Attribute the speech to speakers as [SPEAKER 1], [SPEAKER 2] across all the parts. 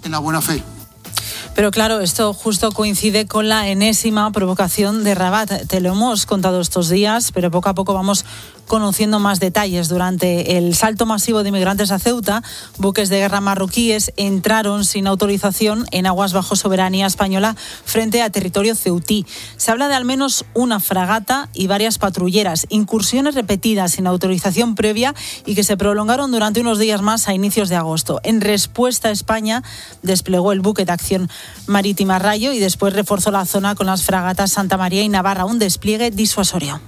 [SPEAKER 1] en la buena fe.
[SPEAKER 2] Pero claro, esto justo coincide con la enésima provocación de Rabat. Te lo hemos contado estos días, pero poco a poco vamos conociendo más detalles. Durante el salto masivo de inmigrantes a Ceuta, buques de guerra marroquíes entraron sin autorización en aguas bajo soberanía española frente a territorio ceutí. Se habla de al menos una fragata y varias patrulleras, incursiones repetidas sin autorización previa y que se prolongaron durante unos días más a inicios de agosto. En respuesta, España desplegó el buque de acción marítima Rayo y después reforzó la zona con las fragatas Santa María y Navarra, un despliegue disuasorio.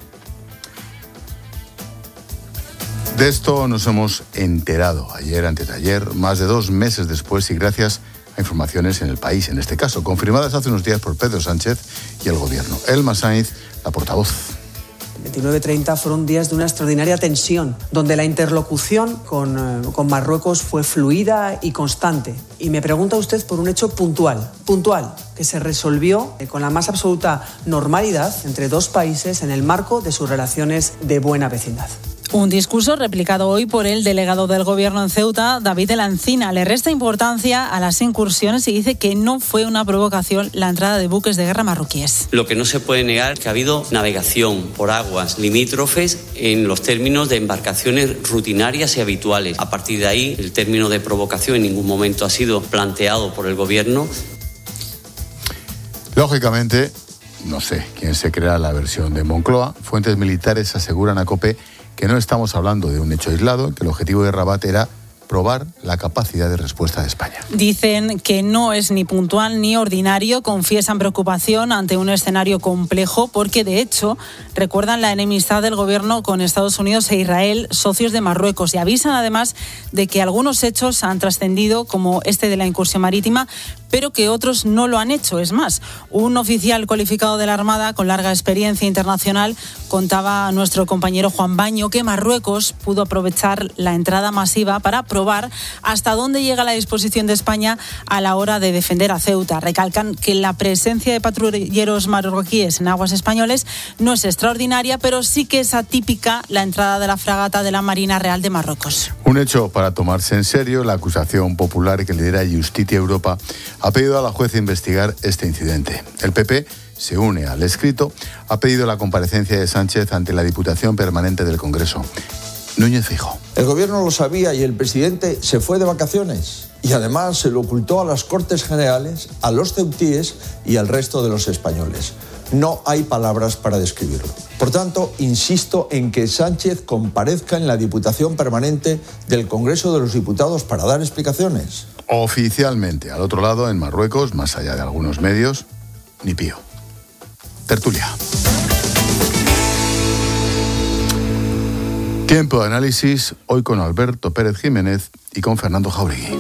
[SPEAKER 3] De esto nos hemos enterado ayer, antes de ayer, más de 2 meses después y gracias a informaciones en El País, en este caso, confirmadas hace unos días por Pedro Sánchez y el Gobierno. Elma Sainz, la portavoz.
[SPEAKER 4] 29-30 fueron días de una extraordinaria tensión, donde la interlocución con Marruecos fue fluida y constante. Y me pregunta usted por un hecho puntual, que se resolvió con la más absoluta normalidad entre dos países en el marco de sus relaciones de buena vecindad.
[SPEAKER 2] Un discurso replicado hoy por el delegado del Gobierno en Ceuta, David de la Encina. Le resta importancia a las incursiones y dice que no fue una provocación la entrada de buques de guerra marroquíes.
[SPEAKER 5] Lo que no se puede negar es que ha habido navegación por aguas limítrofes en los términos de embarcaciones rutinarias y habituales. A partir de ahí, el término de provocación en ningún momento ha sido planteado por el Gobierno.
[SPEAKER 3] Lógicamente, no sé quién se crea la versión de Moncloa. Fuentes militares aseguran a COPE que no estamos hablando de un hecho aislado, que el objetivo de Rabat era probar la capacidad de respuesta de España.
[SPEAKER 2] Dicen que no es ni puntual ni ordinario, confiesan preocupación ante un escenario complejo porque, de hecho, recuerdan la enemistad del Gobierno con Estados Unidos e Israel, socios de Marruecos, y avisan además de que algunos hechos han trascendido, como este de la incursión marítima, pero que otros no lo han hecho. Es más, un oficial cualificado de la Armada con larga experiencia internacional contaba a nuestro compañero Juan Baño que Marruecos pudo aprovechar la entrada masiva para probar hasta dónde llega la disposición de España a la hora de defender a Ceuta. Recalcan que la presencia de patrulleros marroquíes en aguas españoles no es extraordinaria, pero sí que es atípica la entrada de la fragata de la Marina Real de Marruecos.
[SPEAKER 3] Un hecho para tomarse en serio. La acusación popular que lidera Justitia Europa ha pedido a la jueza investigar este incidente. El PP se une al escrito, ha pedido la comparecencia de Sánchez ante la Diputación Permanente del Congreso. Núñez Feijóo.
[SPEAKER 6] El Gobierno lo sabía y el presidente se fue de vacaciones. Y además se lo ocultó a las Cortes Generales, a los ceutíes y al resto de los españoles. No hay palabras para describirlo. Por tanto, insisto en que Sánchez comparezca en la Diputación Permanente del Congreso de los Diputados para dar explicaciones.
[SPEAKER 3] Oficialmente, al otro lado, en Marruecos, más allá de algunos medios, ni pío. Tertulia. Tiempo de análisis, hoy con Alberto Pérez Jiménez y con Fernando Jauregui.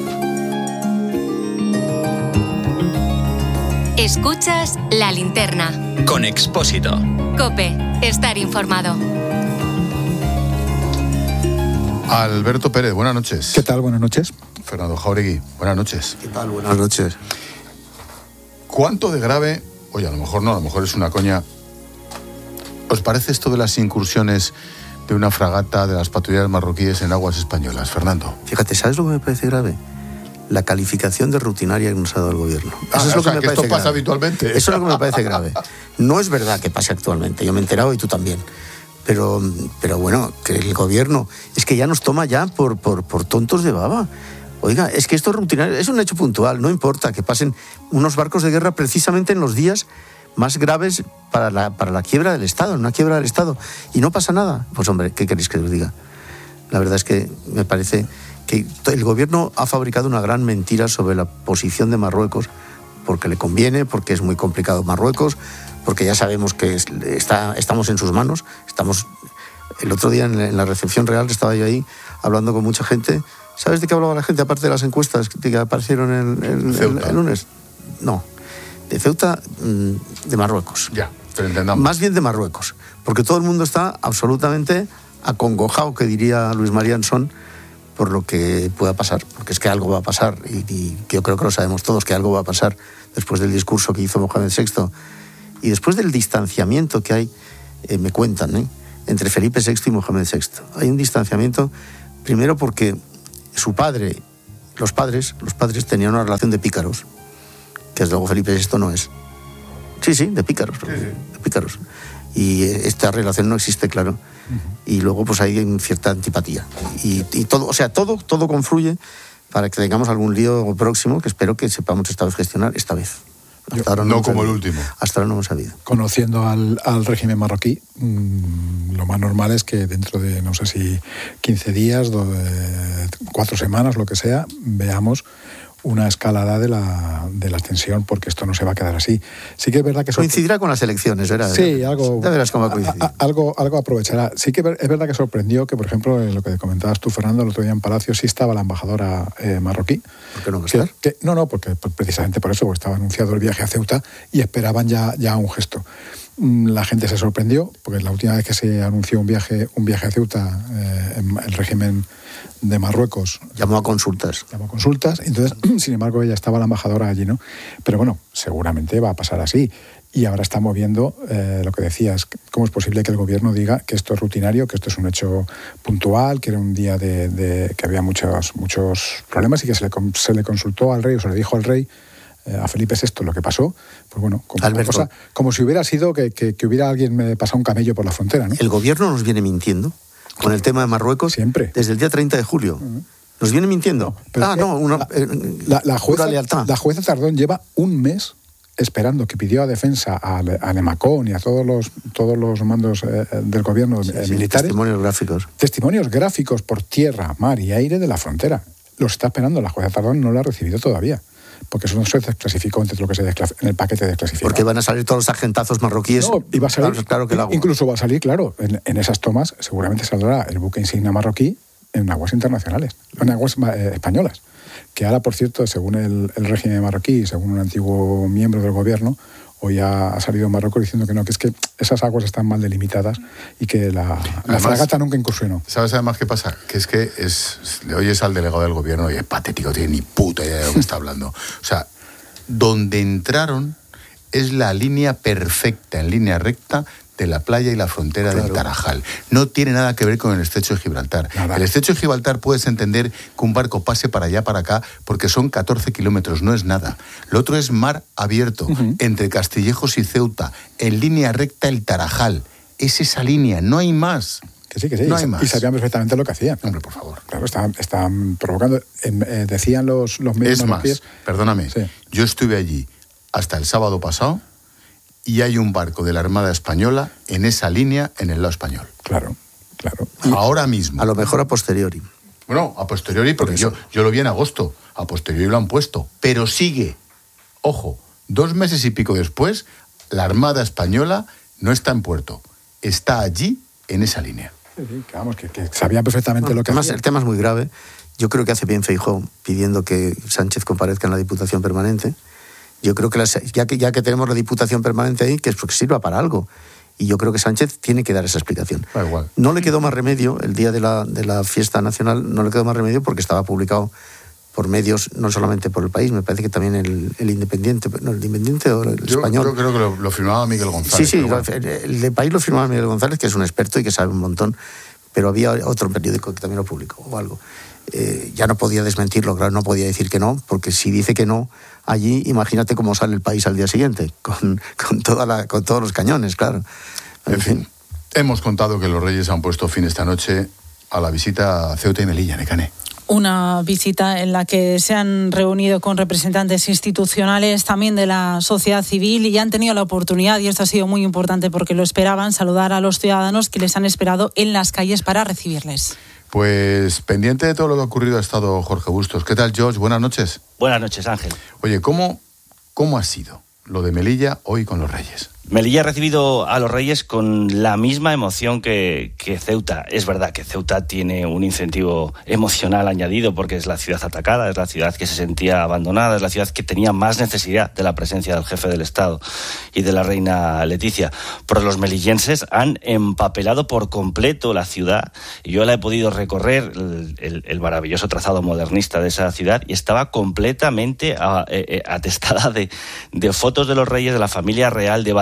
[SPEAKER 7] Escuchas La Linterna.
[SPEAKER 8] Con Expósito.
[SPEAKER 7] COPE. Estar informado.
[SPEAKER 3] Alberto Pérez, buenas noches.
[SPEAKER 9] ¿Qué tal? Buenas noches.
[SPEAKER 3] Fernando Jauregui, buenas noches.
[SPEAKER 10] ¿Qué tal? Buenas noches.
[SPEAKER 3] ¿Cuánto de grave, oye, a lo mejor no, a lo mejor es una coña, os parece esto de las incursiones de una fragata de las patrulleras marroquíes en aguas españolas, Fernando?
[SPEAKER 10] Fíjate, ¿sabes lo que me parece grave? La calificación de rutinaria que nos ha dado el Gobierno. Eso es lo que me parece
[SPEAKER 3] esto pasa
[SPEAKER 10] grave.
[SPEAKER 3] habitualmente.
[SPEAKER 10] Eso es lo que me parece grave. No es verdad que pase actualmente, yo me he enterado y tú también. Pero bueno, que el Gobierno es que ya nos toma ya por tontos de baba. Oiga, es que esto es rutinario, es un hecho puntual, no importa que pasen unos barcos de guerra precisamente en los días más graves para la quiebra del Estado, en una quiebra del Estado, y no pasa nada. Pues hombre, ¿qué queréis que os diga? La verdad es que me parece que el Gobierno ha fabricado una gran mentira sobre la posición de Marruecos, porque le conviene, porque es muy complicado Marruecos, porque ya sabemos que estamos en sus manos. El otro día en la recepción real estaba yo ahí hablando con mucha gente. ¿Sabes de qué hablaba la gente, aparte de las encuestas que aparecieron el lunes? No, de Ceuta, de Marruecos.
[SPEAKER 3] Ya, pero entendamos.
[SPEAKER 10] Más bien de Marruecos, porque todo el mundo está absolutamente acongojado, que diría Luis María Ansón, por lo que pueda pasar, porque es que algo va a pasar, y yo creo que lo sabemos todos, que algo va a pasar después del discurso que hizo Mohamed VI, y después del distanciamiento que hay, me cuentan, entre Felipe VI y Mohamed VI. Hay un distanciamiento, primero porque su padre los padres tenían una relación de pícaros, que desde luego Felipe VI no es. Sí, de pícaros, de pícaros. Y esta relación no existe, claro. Y luego pues hay cierta antipatía. Y todo, o sea, todo confluye para que tengamos algún lío próximo, que espero que sepamos esta vez gestionar, esta vez.
[SPEAKER 3] Hasta ahora no como el último.
[SPEAKER 10] Hasta ahora no hemos sabido.
[SPEAKER 1] Conociendo al régimen marroquí, lo más normal es que dentro de, no sé si 15 días, 4 semanas, lo que sea, veamos una escalada de la tensión, porque esto no se va a quedar así. Sí que es verdad que...
[SPEAKER 10] Coincidirá con las elecciones, ¿verdad?
[SPEAKER 1] Sí, algo...
[SPEAKER 10] Ya verás cómo va a coincidir.
[SPEAKER 1] Algo aprovechará. Sí que es verdad que sorprendió que, por ejemplo, en lo que comentabas tú, Fernando, el otro día en Palacio, sí estaba la embajadora marroquí.
[SPEAKER 10] ¿Por qué no va a estar?
[SPEAKER 1] No, porque precisamente por eso, porque estaba anunciado el viaje a Ceuta y esperaban ya un gesto. La gente se sorprendió, porque la última vez que se anunció un viaje a Ceuta, el régimen de Marruecos
[SPEAKER 10] llamó a consultas.
[SPEAKER 1] Entonces, sin embargo, ella estaba la embajadora allí, ¿no? Pero bueno, seguramente va a pasar así. Y ahora estamos viendo lo que decías, cómo es posible que el gobierno diga que esto es rutinario, que esto es un hecho puntual, que era un día que había muchos problemas y que se le consultó al rey, o se le dijo al rey, a Felipe VI, lo que pasó, pues bueno, como si hubiera sido que hubiera alguien pasado un camello por la frontera, ¿no?
[SPEAKER 10] El gobierno nos viene mintiendo con el tema de Marruecos
[SPEAKER 1] siempre,
[SPEAKER 10] desde el día 30 de julio. ¿Nos viene mintiendo?
[SPEAKER 1] La jueza Tardón lleva un mes esperando, que pidió a defensa a Nemacón y a todos los mandos del gobierno militares. Testimonios gráficos por tierra, mar y aire de la frontera. Los está esperando, la jueza Tardón no lo ha recibido todavía, porque eso no se desclasificó entre lo que se en el paquete desclasificado.
[SPEAKER 10] Porque van a salir todos los agentazos marroquíes.
[SPEAKER 1] No, y va a salir,
[SPEAKER 10] claro que el agua.
[SPEAKER 1] Incluso va a salir, claro, en esas tomas seguramente saldrá el buque insignia marroquí en aguas internacionales, en aguas españolas. Que ahora, por cierto, según el régimen marroquí, según un antiguo miembro del gobierno, hoy ha salido Marruecos diciendo que no, que es que esas aguas están mal delimitadas y que la fragata nunca incursionó.
[SPEAKER 3] ¿Sabes además qué pasa? Que es que le oyes al delegado del gobierno y es patético, tiene ni puta idea de lo que está hablando. O sea, donde entraron es la línea perfecta, en línea recta, de la playa y la frontera del Tarajal. No tiene nada que ver con el estrecho de Gibraltar. Nada. El estrecho de Gibraltar puedes entender que un barco pase para allá, para acá, porque son 14 kilómetros, no es nada. Lo otro es mar abierto, entre Castillejos y Ceuta, en línea recta el Tarajal. Es esa línea, no hay más.
[SPEAKER 1] Que sí.
[SPEAKER 3] No hay más.
[SPEAKER 1] Y sabían perfectamente lo que hacían.
[SPEAKER 3] Hombre, por favor.
[SPEAKER 1] Claro, están provocando. Decían los medios.
[SPEAKER 3] Es más, perdóname, yo estuve allí hasta el sábado pasado, y hay un barco de la Armada Española en esa línea, en el lado español.
[SPEAKER 1] Claro.
[SPEAKER 3] Ahora mismo.
[SPEAKER 10] A lo mejor a posteriori.
[SPEAKER 3] Bueno, a posteriori, porque yo lo vi en agosto. A posteriori lo han puesto. Pero sigue. Ojo, 2 meses y pico después, la Armada Española no está en puerto. Está allí, en esa línea.
[SPEAKER 1] Sí, que sabían perfectamente lo que hacían.
[SPEAKER 10] El tema es muy grave. Yo creo que hace bien Feijóo pidiendo que Sánchez comparezca en la Diputación Permanente. Yo creo que ya que tenemos la Diputación Permanente ahí, que es porque sirva para algo. Y yo creo que Sánchez tiene que dar esa explicación.
[SPEAKER 3] Da igual.
[SPEAKER 10] No le quedó más remedio, el día de la fiesta nacional, no le quedó más remedio porque estaba publicado por medios, no solamente por el país, me parece que también el Independiente, ¿no? El Independiente o el Español.
[SPEAKER 3] Yo creo que lo firmaba Miguel González.
[SPEAKER 10] Sí, el de país lo firmaba Miguel González, que es un experto y que sabe un montón, pero había otro periódico que también lo publicó o algo. Ya no podía desmentirlo, claro, no podía decir que no, porque si dice que no, allí imagínate cómo sale el país al día siguiente, con todos los cañones, claro.
[SPEAKER 3] En fin, hemos contado que los Reyes han puesto fin esta noche a la visita a Ceuta y Melilla, Nekane.
[SPEAKER 2] Una visita en la que se han reunido con representantes institucionales, también de la sociedad civil, y han tenido la oportunidad, y esto ha sido muy importante porque lo esperaban, saludar a los ciudadanos que les han esperado en las calles para recibirles.
[SPEAKER 3] Pues pendiente de todo lo que ha ocurrido ha estado Jorge Bustos. ¿Qué tal, George? Buenas noches.
[SPEAKER 8] Buenas noches, Ángel.
[SPEAKER 3] Oye, ¿cómo ha sido lo de Melilla hoy con los Reyes?
[SPEAKER 8] Melilla ha recibido a los Reyes con la misma emoción que Ceuta. Es verdad que Ceuta tiene un incentivo emocional añadido porque es la ciudad atacada, es la ciudad que se sentía abandonada, es la ciudad que tenía más necesidad de la presencia del jefe del Estado y de la reina Leticia. Pero los melillenses han empapelado por completo la ciudad. Yo la he podido recorrer, el maravilloso trazado modernista de esa ciudad, y estaba completamente atestada de fotos de los Reyes, de la familia real, de banderas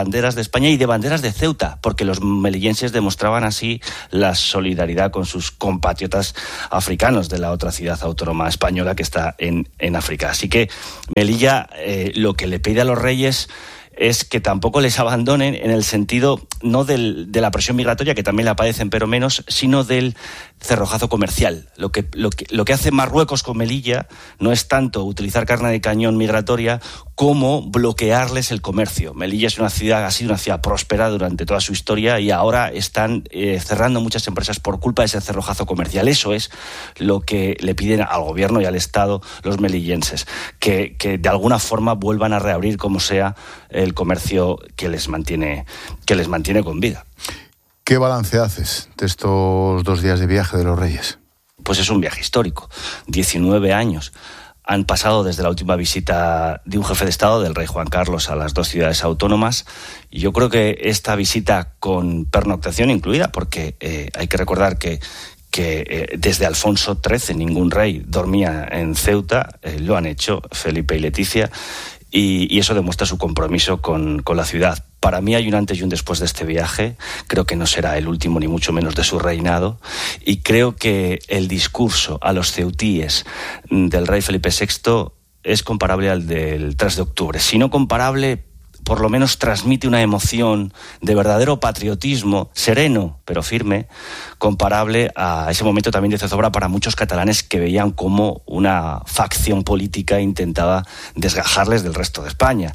[SPEAKER 8] banderas de España y de banderas de Ceuta, porque los melillenses demostraban así la solidaridad con sus compatriotas africanos de la otra ciudad autónoma española que está en África. Así que Melilla lo que le pide a los reyes es que tampoco les abandonen en el sentido no de la presión migratoria, que también la padecen pero menos, sino del cerrojazo comercial. Lo que hace Marruecos con Melilla no es tanto utilizar carne de cañón migratoria como bloquearles el comercio. Melilla ha sido una ciudad próspera durante toda su historia y ahora están cerrando muchas empresas por culpa de ese cerrojazo comercial. Eso es lo que le piden al gobierno y al Estado los melillenses, que de alguna forma vuelvan a reabrir como sea el comercio que les mantiene con vida.
[SPEAKER 3] ¿Qué balance haces de estos 2 días de viaje de los Reyes?
[SPEAKER 8] Pues es un viaje histórico. 19 años han pasado desde la última visita de un jefe de Estado, del rey Juan Carlos, a las 2 ciudades autónomas. Y yo creo que esta visita con pernoctación incluida, porque hay que recordar que desde Alfonso XIII ningún rey dormía en Ceuta, lo han hecho Felipe y Leticia, y eso demuestra su compromiso con la ciudad. Para mí hay un antes y un después de este viaje. Creo que no será el último ni mucho menos de su reinado, y creo que el discurso a los ceutíes del rey Felipe VI es comparable al del 3 de octubre. Si no comparable, por lo menos transmite una emoción de verdadero patriotismo, sereno pero firme, comparable a ese momento también de zozobra para muchos catalanes que veían cómo una facción política intentaba desgajarles del resto de España.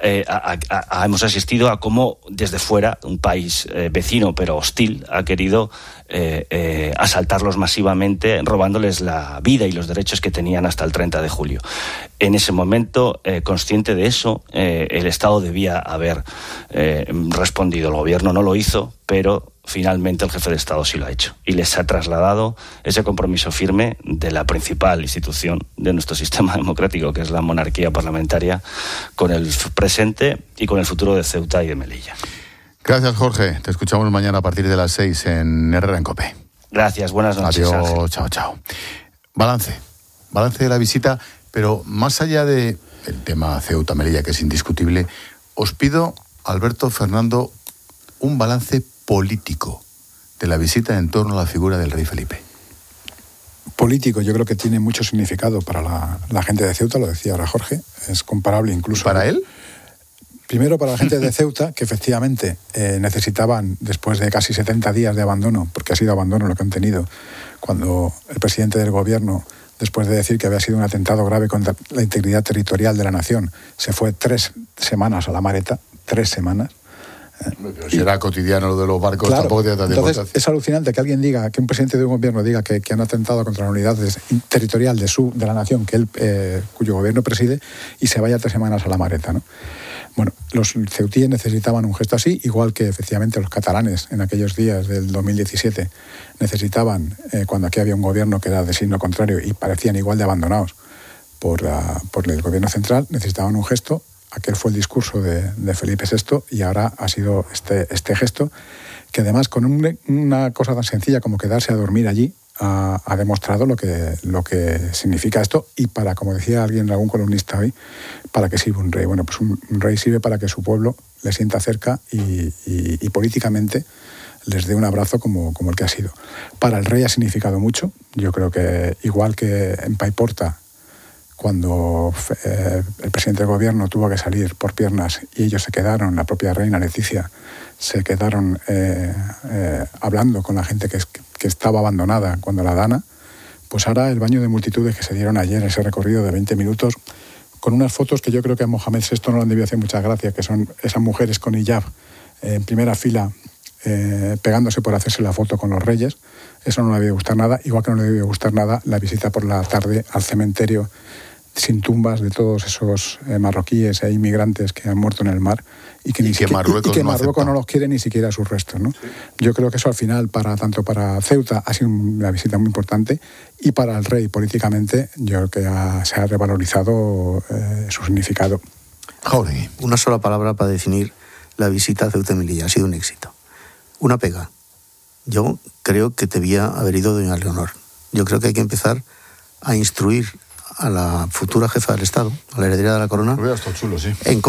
[SPEAKER 8] Hemos asistido a cómo desde fuera, un país vecino pero hostil, ha querido asaltarlos masivamente, robándoles la vida y los derechos que tenían hasta el 30 de julio. En ese momento, consciente de eso, el Estado debía haber respondido. El gobierno no lo hizo, pero finalmente el jefe de Estado sí lo ha hecho y les ha trasladado ese compromiso firme de la principal institución de nuestro sistema democrático, que es la monarquía parlamentaria, con el presente y con el futuro de Ceuta y de Melilla.
[SPEAKER 3] Gracias, Jorge. Te escuchamos mañana a partir de las 6 en Herrera en COPE.
[SPEAKER 8] Gracias, buenas noches.
[SPEAKER 3] Adiós,
[SPEAKER 8] Ángel.
[SPEAKER 3] chao. Balance de la visita, pero más allá del tema Ceuta-Melilla, que es indiscutible, os pido, Alberto, Fernando, un balance político de la visita en torno a la figura del rey Felipe.
[SPEAKER 1] Político, yo creo que tiene mucho significado para la gente de Ceuta, lo decía ahora Jorge, es comparable incluso.
[SPEAKER 3] ¿Para él?
[SPEAKER 1] Primero para la gente de Ceuta, que efectivamente necesitaban, después de casi 70 días de abandono, porque ha sido abandono lo que han tenido, cuando el presidente del gobierno, después de decir que había sido un atentado grave contra la integridad territorial de la nación, se fue 3 semanas a la Mareta, 3 semanas.
[SPEAKER 3] Pero si era cotidiano lo de los barcos,
[SPEAKER 1] claro,
[SPEAKER 3] tampoco tiene tanta
[SPEAKER 1] entonces
[SPEAKER 3] importancia.
[SPEAKER 1] es alucinante que alguien diga, que un presidente de un gobierno diga que han atentado contra la unidad territorial de la nación que él, cuyo gobierno preside, y se vaya 3 semanas a la Mareta, ¿no? Bueno, los ceutíes necesitaban un gesto así, igual que efectivamente los catalanes en aquellos días del 2017 necesitaban, cuando aquí había un gobierno que era de signo contrario y parecían igual de abandonados por el gobierno central, necesitaban un gesto. Aquel fue el discurso de Felipe VI y ahora ha sido este gesto, que además con una cosa tan sencilla como quedarse a dormir allí ha demostrado lo que significa esto, y para, como decía algún columnista hoy, ¿para qué sirve un rey? Bueno, pues un rey sirve para que su pueblo le sienta cerca y políticamente les dé un abrazo como el que ha sido. Para el rey ha significado mucho. Yo creo que igual que en Paiporta, cuando el presidente del gobierno tuvo que salir por piernas y ellos se quedaron, la propia reina Leticia, se quedaron hablando con la gente que estaba abandonada cuando la Dana, pues ahora el baño de multitudes que se dieron ayer, ese recorrido de 20 minutos, con unas fotos que yo creo que a Mohamed VI no le han debido hacer mucha gracia, que son esas mujeres con hijab en primera fila, pegándose por hacerse la foto con los reyes. Eso no le debe gustar nada, igual que no le debe gustar nada la visita por la tarde al cementerio sin tumbas de todos esos marroquíes e inmigrantes que han muerto en el mar y que Marruecos no los quiere ni siquiera sus restos, ¿no? Sí. Yo creo que eso al final, tanto para Ceuta, ha sido una visita muy importante, y para el rey políticamente yo creo que se ha revalorizado su significado.
[SPEAKER 3] Jauregui.
[SPEAKER 10] Una sola palabra para definir la visita a Ceuta y Melilla: ha sido un éxito. Una pega. Yo creo que debía haber ido doña Leonor. Yo creo que hay que empezar a instruir a la futura jefa del Estado, a la heredera de la corona,
[SPEAKER 3] chulo, sí,
[SPEAKER 10] en cosas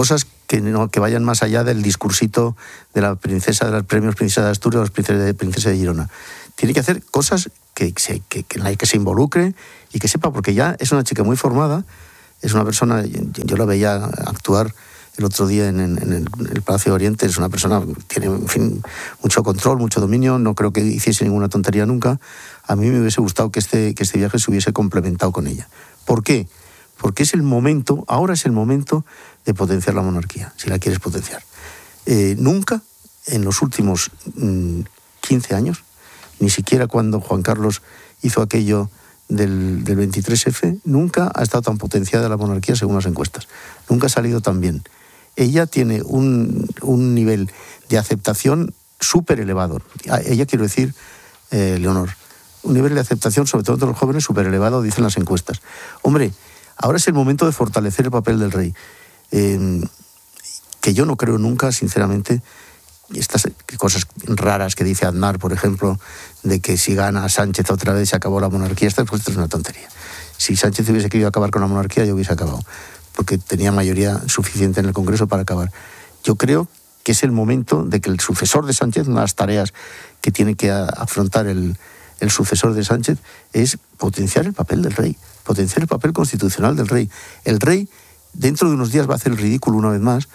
[SPEAKER 10] que vayan más allá del discursito de la princesa de los premios Princesa de Asturias o los princesa de Girona. Tiene que hacer cosas que se involucre y que sepa, porque ya es una chica muy formada, es una persona, yo la veía actuar el otro día en el Palacio de Oriente, es una persona que tiene, en fin, mucho control, mucho dominio, no creo que hiciese ninguna tontería nunca. A mí me hubiese gustado que este viaje se hubiese complementado con ella. ¿Por qué? Porque ahora es el momento de potenciar la monarquía, si la quieres potenciar. Nunca, en los últimos 15 años, ni siquiera cuando Juan Carlos hizo aquello del 23F, nunca ha estado tan potenciada la monarquía según las encuestas. Nunca ha salido tan bien. Ella tiene un nivel de aceptación súper elevado. Ella, quiero decir, Leonor, un nivel de aceptación, sobre todo entre los jóvenes, súper elevado, dicen las encuestas. Hombre, ahora es el momento de fortalecer el papel del rey. Que yo no creo nunca, sinceramente, estas cosas raras que dice Aznar, por ejemplo, de que si gana Sánchez otra vez se acabó la monarquía, esto es una tontería. Si Sánchez hubiese querido acabar con la monarquía, yo hubiese acabado, porque tenía mayoría suficiente en el Congreso para acabar. Yo creo que es el momento de que el sucesor de Sánchez, una de las tareas que tiene que afrontar el sucesor de Sánchez, es potenciar el papel del rey, potenciar el papel constitucional del rey. El rey, dentro de unos días, va a hacer el ridículo una vez más,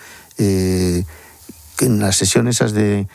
[SPEAKER 10] en las sesiones esas de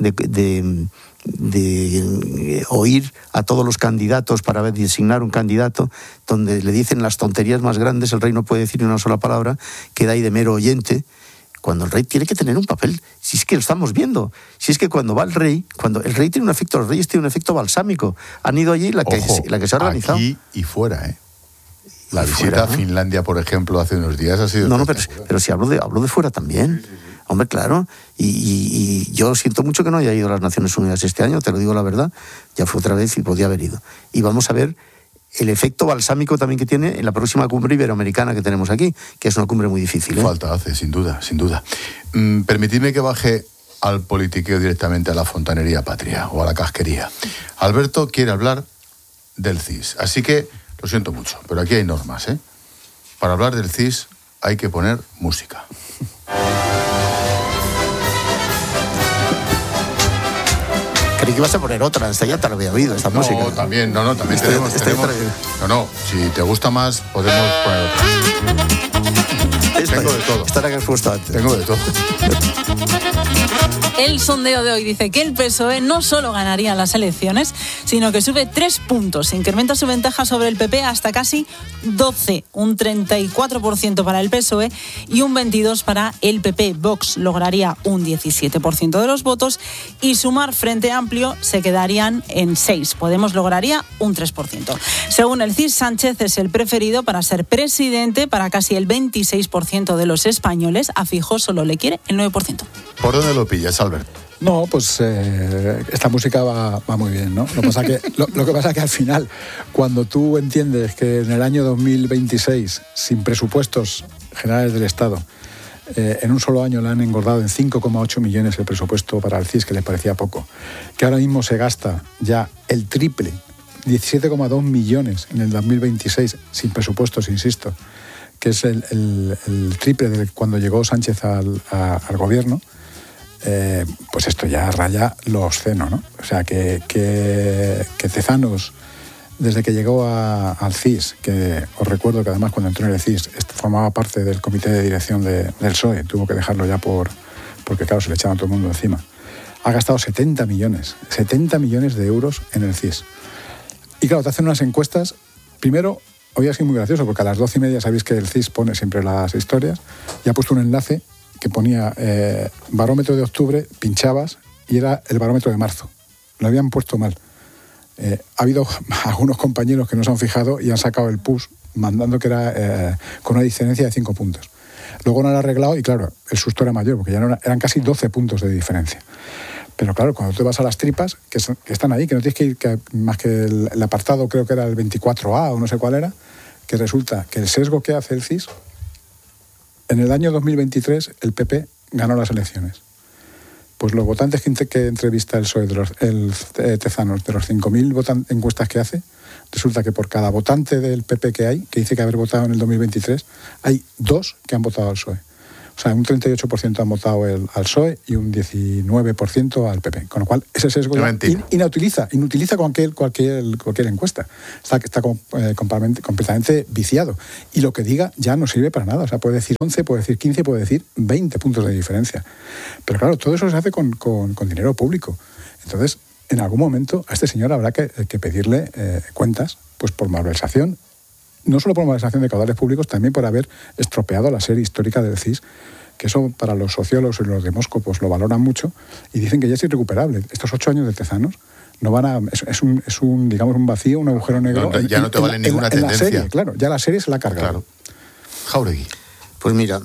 [SPEAKER 10] oír a todos los candidatos para designar un candidato, donde le dicen las tonterías más grandes, el rey no puede decir ni una sola palabra, queda ahí de mero oyente, cuando el rey tiene que tener un papel. Si es que lo estamos viendo, si es que cuando va el rey, cuando el rey tiene un efecto, los reyes tienen un efecto balsámico. Han ido allí la que se ha organizado.
[SPEAKER 3] Aquí y fuera, ¿eh? La visita a Finlandia, por ejemplo, hace unos días ha sido...
[SPEAKER 10] No, pero si hablo de fuera también. Sí. Hombre, claro. Y yo siento mucho que no haya ido a las Naciones Unidas este año, te lo digo la verdad. Ya fue otra vez y podía haber ido. Y vamos a ver el efecto balsámico también que tiene en la próxima cumbre iberoamericana que tenemos aquí, que es una cumbre muy difícil.
[SPEAKER 3] Falta hace, sin duda, sin duda. Permitidme que baje al politiqueo directamente a la fontanería patria o a la casquería. Alberto quiere hablar del CIS, así que lo siento mucho, pero aquí hay normas, ¿eh? Para hablar del CIS hay que poner música.
[SPEAKER 10] Creí que ibas a poner otra, esta ya te lo había oído, esta música.
[SPEAKER 3] También tenemos. Si te gusta más, podemos poner otra. Tengo de todo.
[SPEAKER 10] Esta era que has puesto antes.
[SPEAKER 3] Tengo de todo.
[SPEAKER 2] El sondeo de hoy dice que el PSOE no solo ganaría las elecciones, sino que sube 3 puntos. Incrementa su ventaja sobre el PP hasta casi 12, un 34% para el PSOE y un 22% para el PP. Vox lograría un 17% de los votos y Sumar, Frente Amplio, se quedarían en 6. Podemos lograría un 3%. Según el CIS, Sánchez es el preferido para ser presidente para casi el 26% de los españoles. A Feijóo solo le quiere el 9%.
[SPEAKER 3] ¿Por dónde lo pillas, Albert?
[SPEAKER 1] No, pues esta música va muy bien, ¿no? Lo que pasa que al final, cuando tú entiendes que en el año 2026, sin presupuestos generales del Estado, en un solo año le han engordado en 5,8 millones el presupuesto para el CIS, que les parecía poco, que ahora mismo se gasta ya el triple, 17,2 millones en el 2026, sin presupuestos, insisto, que es el triple de cuando llegó Sánchez al gobierno. Pues esto ya raya lo obsceno, ¿no? O sea, que Tezanos, desde que llegó al CIS, que os recuerdo que además cuando entró en el CIS formaba parte del comité de dirección del PSOE, tuvo que dejarlo ya porque claro, se le echaban a todo el mundo encima, ha gastado 70 millones de euros en el CIS. Y claro, te hacen unas encuestas, primero, hoy ha sido muy gracioso, porque a las 12:30 sabéis que el CIS pone siempre las historias, y ha puesto un enlace que ponía barómetro de octubre, pinchabas y era el barómetro de marzo. Lo habían puesto mal. Ha habido algunos compañeros que no se han fijado y han sacado el PUS mandando que era con una diferencia de 5 puntos. Luego no lo han arreglado y claro, el susto era mayor porque ya no eran casi 12 puntos de diferencia. Pero claro, cuando tú vas a las tripas, que están ahí, que no tienes que ir más que el apartado, creo que era el 24A o no sé cuál era, que resulta que el sesgo que hace el CIS, en el año 2023 el PP ganó las elecciones. Pues los votantes que entrevista el PSOE, Tezanos, de los 5.000 encuestas que hace, resulta que por cada votante del PP que dice que haber votado en el 2023, hay 2 que han votado al PSOE. O sea, un 38% han votado al PSOE y un 19% al PP. Con lo cual, ese sesgo inutiliza cualquier encuesta. Está completamente viciado. Y lo que diga ya no sirve para nada. O sea, puede decir 11, puede decir 15, puede decir 20 puntos de diferencia. Pero claro, todo eso se hace con dinero público. Entonces, en algún momento a este señor habrá que pedirle cuentas, pues por malversación, no solo por malversación de caudales públicos, también por haber estropeado la serie histórica del CIS, que eso para los sociólogos y los demóscopos lo valoran mucho y dicen que ya es irrecuperable. Estos 8 años de Tezanos no van a... Es un digamos, un vacío, un agujero negro.
[SPEAKER 3] Ya no te vale ninguna tendencia.
[SPEAKER 1] En la serie, claro, ya la serie se la ha cargado.
[SPEAKER 3] Claro. Jáuregui.
[SPEAKER 10] Pues mira,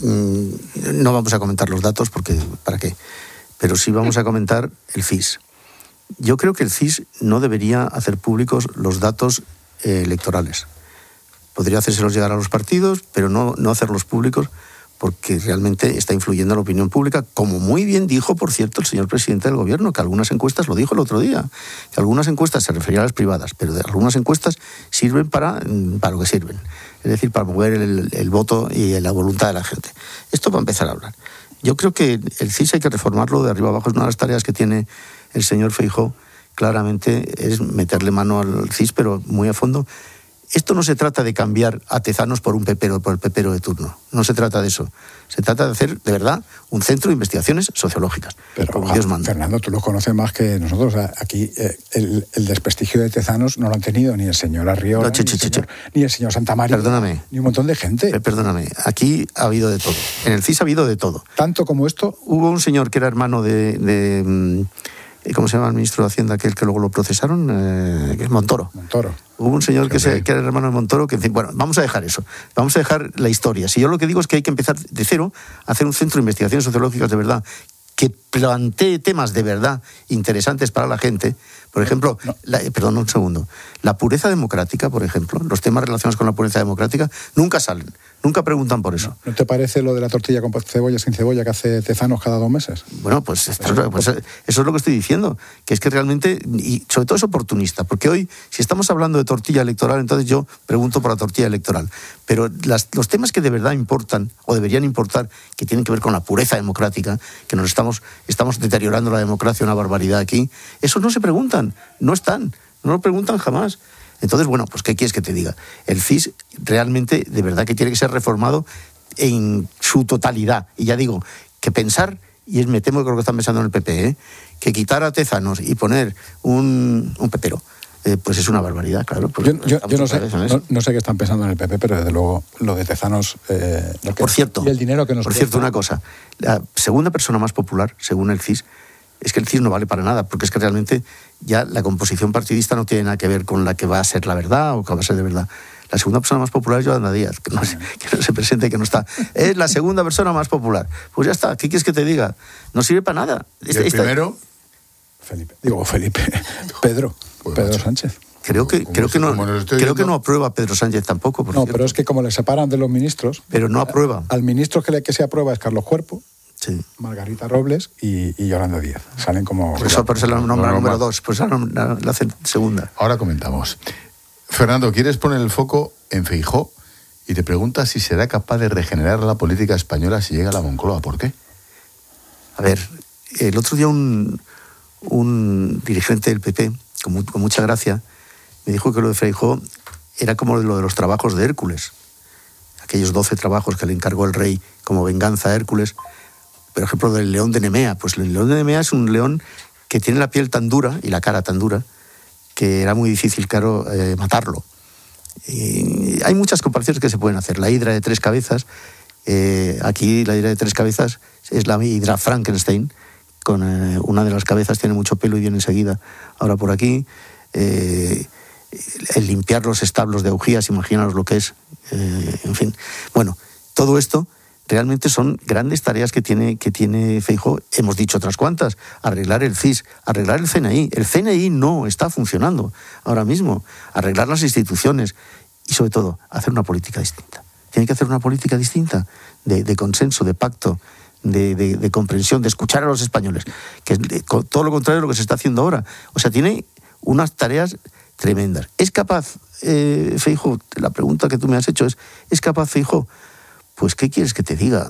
[SPEAKER 10] no vamos a comentar los datos porque ¿para qué? Pero sí vamos a comentar el CIS. Yo creo que el CIS no debería hacer públicos los datos electorales. Podría hacérselos llegar a los partidos, pero no hacerlos públicos porque realmente está influyendo en la opinión pública, como muy bien dijo, por cierto, el señor presidente del gobierno, que algunas encuestas, lo dijo el otro día, que algunas encuestas se referían a las privadas, pero algunas encuestas sirven para lo que sirven, es decir, para mover el voto y la voluntad de la gente. Esto va a empezar a hablar. Yo creo que el CIS hay que reformarlo de arriba abajo, es una de las tareas que tiene el señor Feijóo, claramente es meterle mano al CIS, pero muy a fondo. Esto no se trata de cambiar a Tezanos por el pepero de turno. No se trata de eso. Se trata de hacer, de verdad, un centro de investigaciones sociológicas.
[SPEAKER 1] Pero,
[SPEAKER 10] como Dios manda.
[SPEAKER 1] Fernando, tú lo conoces más que nosotros. O sea, aquí el desprestigio de Tezanos no lo han tenido ni el señor Arriola, ni el señor Santamaría,
[SPEAKER 10] perdóname,
[SPEAKER 1] ni un montón de gente.
[SPEAKER 10] Perdóname, aquí ha habido de todo. En el CIS ha habido de todo.
[SPEAKER 1] Tanto como esto.
[SPEAKER 10] Hubo un señor que era hermano de ¿cómo se llama el ministro de Hacienda, aquel que luego lo procesaron? Montoro. Hubo un señor que era hermano de Montoro, que, bueno, vamos a dejar eso. Vamos a dejar la historia. Si yo lo que digo es que hay que empezar de cero a hacer un centro de investigaciones sociológicas de verdad, que plantee temas de verdad interesantes para la gente. Por ejemplo, perdón, un segundo. La pureza democrática, por ejemplo, los temas relacionados con la pureza democrática, nunca salen. Nunca preguntan por eso.
[SPEAKER 1] ¿No te parece lo de la tortilla con cebolla sin cebolla que hace Tezanos cada 2 meses?
[SPEAKER 10] Bueno, pues eso es lo que estoy diciendo, que es que realmente, y sobre todo es oportunista, porque hoy, si estamos hablando de tortilla electoral, entonces yo pregunto por la tortilla electoral. Pero los temas que de verdad importan, o deberían importar, que tienen que ver con la pureza democrática, que nos estamos deteriorando la democracia, una barbaridad aquí, esos no se preguntan, no están, no lo preguntan jamás. Entonces, bueno, pues ¿qué quieres que te diga? El CIS realmente, de verdad que tiene que ser reformado en su totalidad. Y ya digo, que pensar, y me temo que creo que están pensando en el PP, que quitar a Tezanos y poner un pepero, pues es una barbaridad, claro.
[SPEAKER 1] Yo no sé qué están pensando en el PP, pero desde luego lo de Tezanos...
[SPEAKER 10] por cierto,
[SPEAKER 1] y el dinero que nos
[SPEAKER 10] cuesta. Una cosa, la segunda persona más popular, según el CIS, es que el CIS no vale para nada, porque es que realmente ya la composición partidista no tiene nada que ver con la que va a ser la verdad o que va a ser de verdad. La segunda persona más popular es Yolanda Díaz, que no se presente, que no está. Es la segunda persona más popular. Pues ya está, ¿qué quieres que te diga? No sirve para nada.
[SPEAKER 3] ¿Y el primero?
[SPEAKER 1] Pedro Sánchez.
[SPEAKER 10] Creo que no aprueba Pedro Sánchez tampoco.
[SPEAKER 1] No, pero es que como le separan de los ministros...
[SPEAKER 10] Pero no aprueba.
[SPEAKER 1] Al ministro que se aprueba es Carlos Cuerpo,
[SPEAKER 10] sí,
[SPEAKER 1] Margarita Robles y Yolanda Díaz. Salen como...
[SPEAKER 10] Por eso la nombra número 2, pues la hacen segunda.
[SPEAKER 3] Ahora comentamos. Fernando, ¿quieres poner el foco en Feijóo? Y te preguntas si será capaz de regenerar la política española si llega a la Moncloa. ¿Por qué?
[SPEAKER 10] A ver, el otro día un dirigente del PP, con mucha gracia, me dijo que lo de Feijóo era como lo de los trabajos de Hércules. Aquellos 12 trabajos que le encargó el rey como venganza a Hércules. Por ejemplo, del león de Nemea. Pues el león de Nemea es un león que tiene la piel tan dura y la cara tan dura que era muy difícil, claro, matarlo. Y hay muchas comparaciones que se pueden hacer. La hidra de 3 cabezas, aquí la hidra de 3 cabezas es la hidra Frankenstein, con una de las cabezas tiene mucho pelo y viene enseguida. Ahora por aquí, el limpiar los establos de augías, imaginaos lo que es. En fin, bueno, todo esto realmente son grandes tareas que tiene Feijóo. Hemos dicho otras cuantas: arreglar el CIS, arreglar el CNI. El CNI no está funcionando ahora mismo. Arreglar las instituciones y, sobre todo, hacer una política distinta. Tiene que hacer una política distinta de consenso, de pacto, de comprensión, de escuchar a los españoles, que es todo lo contrario de lo que se está haciendo ahora. O sea, tiene unas tareas tremendas. ¿Es capaz Feijóo? La pregunta que tú me has hecho ¿es capaz Feijóo? pues ¿qué quieres que te diga?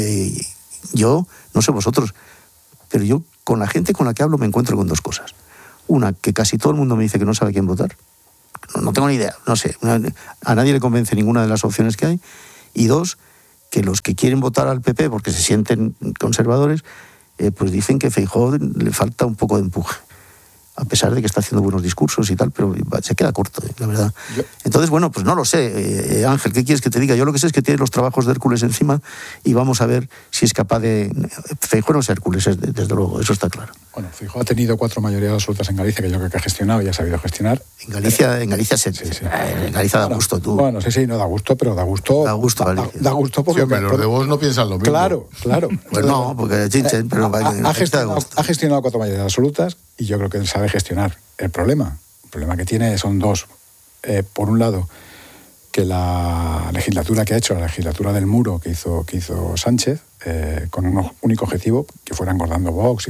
[SPEAKER 10] Yo, no sé vosotros, pero yo con la gente con la que hablo me encuentro con dos cosas. Una, que casi todo el mundo me dice que no sabe quién votar. No tengo ni idea, no sé. A nadie le convence ninguna de las opciones que hay. Y dos, que los que quieren votar al PP porque se sienten conservadores, pues dicen que Feijóo le falta un poco de empuje. A pesar de que está haciendo buenos discursos y tal, pero se queda corto, la verdad. Entonces, bueno, pues no lo sé. Ángel, ¿qué quieres que te diga? Yo lo que sé es que tiene los trabajos de Hércules encima y vamos a ver si es capaz de... Feijóo no es Hércules, desde luego, eso está claro.
[SPEAKER 1] Bueno, Feijóo ha tenido 4 mayorías absolutas en Galicia, que yo creo que ha gestionado y ha sabido gestionar.
[SPEAKER 10] En Galicia en Galicia da gusto, tú.
[SPEAKER 1] Bueno, sí, no da gusto, pero da gusto.
[SPEAKER 10] Da gusto, Galicia.
[SPEAKER 1] Da gusto porque...
[SPEAKER 3] Sí, pero los de vos no piensan lo mismo.
[SPEAKER 1] Claro.
[SPEAKER 10] Pues no, porque chinchen, pero...
[SPEAKER 1] Ha gestionado 4 mayorías absolutas y yo creo que él sabe gestionar. El problema que tiene son dos. Por un lado, que la legislatura que ha hecho, la legislatura del muro que hizo Sánchez, con un único objetivo, que fuera engordando Vox,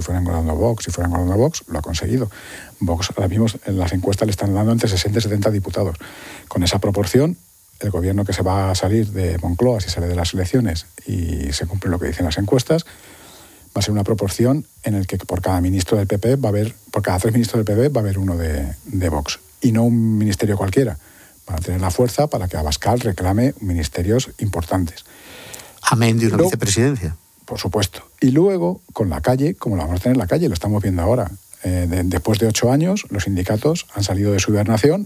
[SPEAKER 1] lo ha conseguido. Vox, ahora mismo en las encuestas le están dando entre 60 y 70 diputados. Con esa proporción, el gobierno que se va a salir de Moncloa, si sale de las elecciones y se cumple lo que dicen las encuestas, va a ser una proporción en el que por cada ministro del PP por cada 3 ministros del PP va a haber uno de Vox. Y no un ministerio cualquiera. Van a tener la fuerza para que Abascal reclame ministerios importantes.
[SPEAKER 10] Amén de una vicepresidencia.
[SPEAKER 1] Por supuesto. Y luego, con la calle, como la vamos a tener en la calle, lo estamos viendo ahora. Después de 8 años, los sindicatos han salido de su hibernación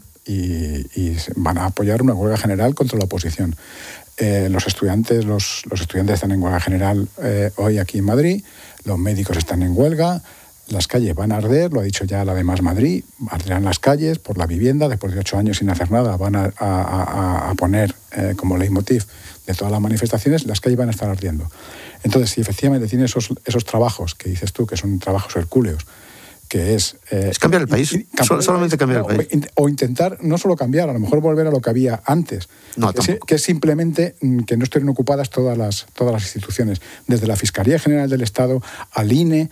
[SPEAKER 1] y van a apoyar una huelga general contra la oposición. Los estudiantes están en huelga general hoy aquí en Madrid, los médicos están en huelga, las calles van a arder, lo ha dicho ya la de Más Madrid, arderán las calles por la vivienda, después de 8 años sin hacer nada, van a poner como leitmotiv de todas las manifestaciones, las calles van a estar ardiendo. Entonces, si efectivamente tiene esos trabajos que dices tú, que son trabajos hercúleos, que es
[SPEAKER 10] cambiar el país, solamente cambiar el país.
[SPEAKER 1] O intentar no solo cambiar, a lo mejor volver a lo que había antes, que es simplemente que no estén ocupadas todas las instituciones, desde la Fiscalía General del Estado, al INE,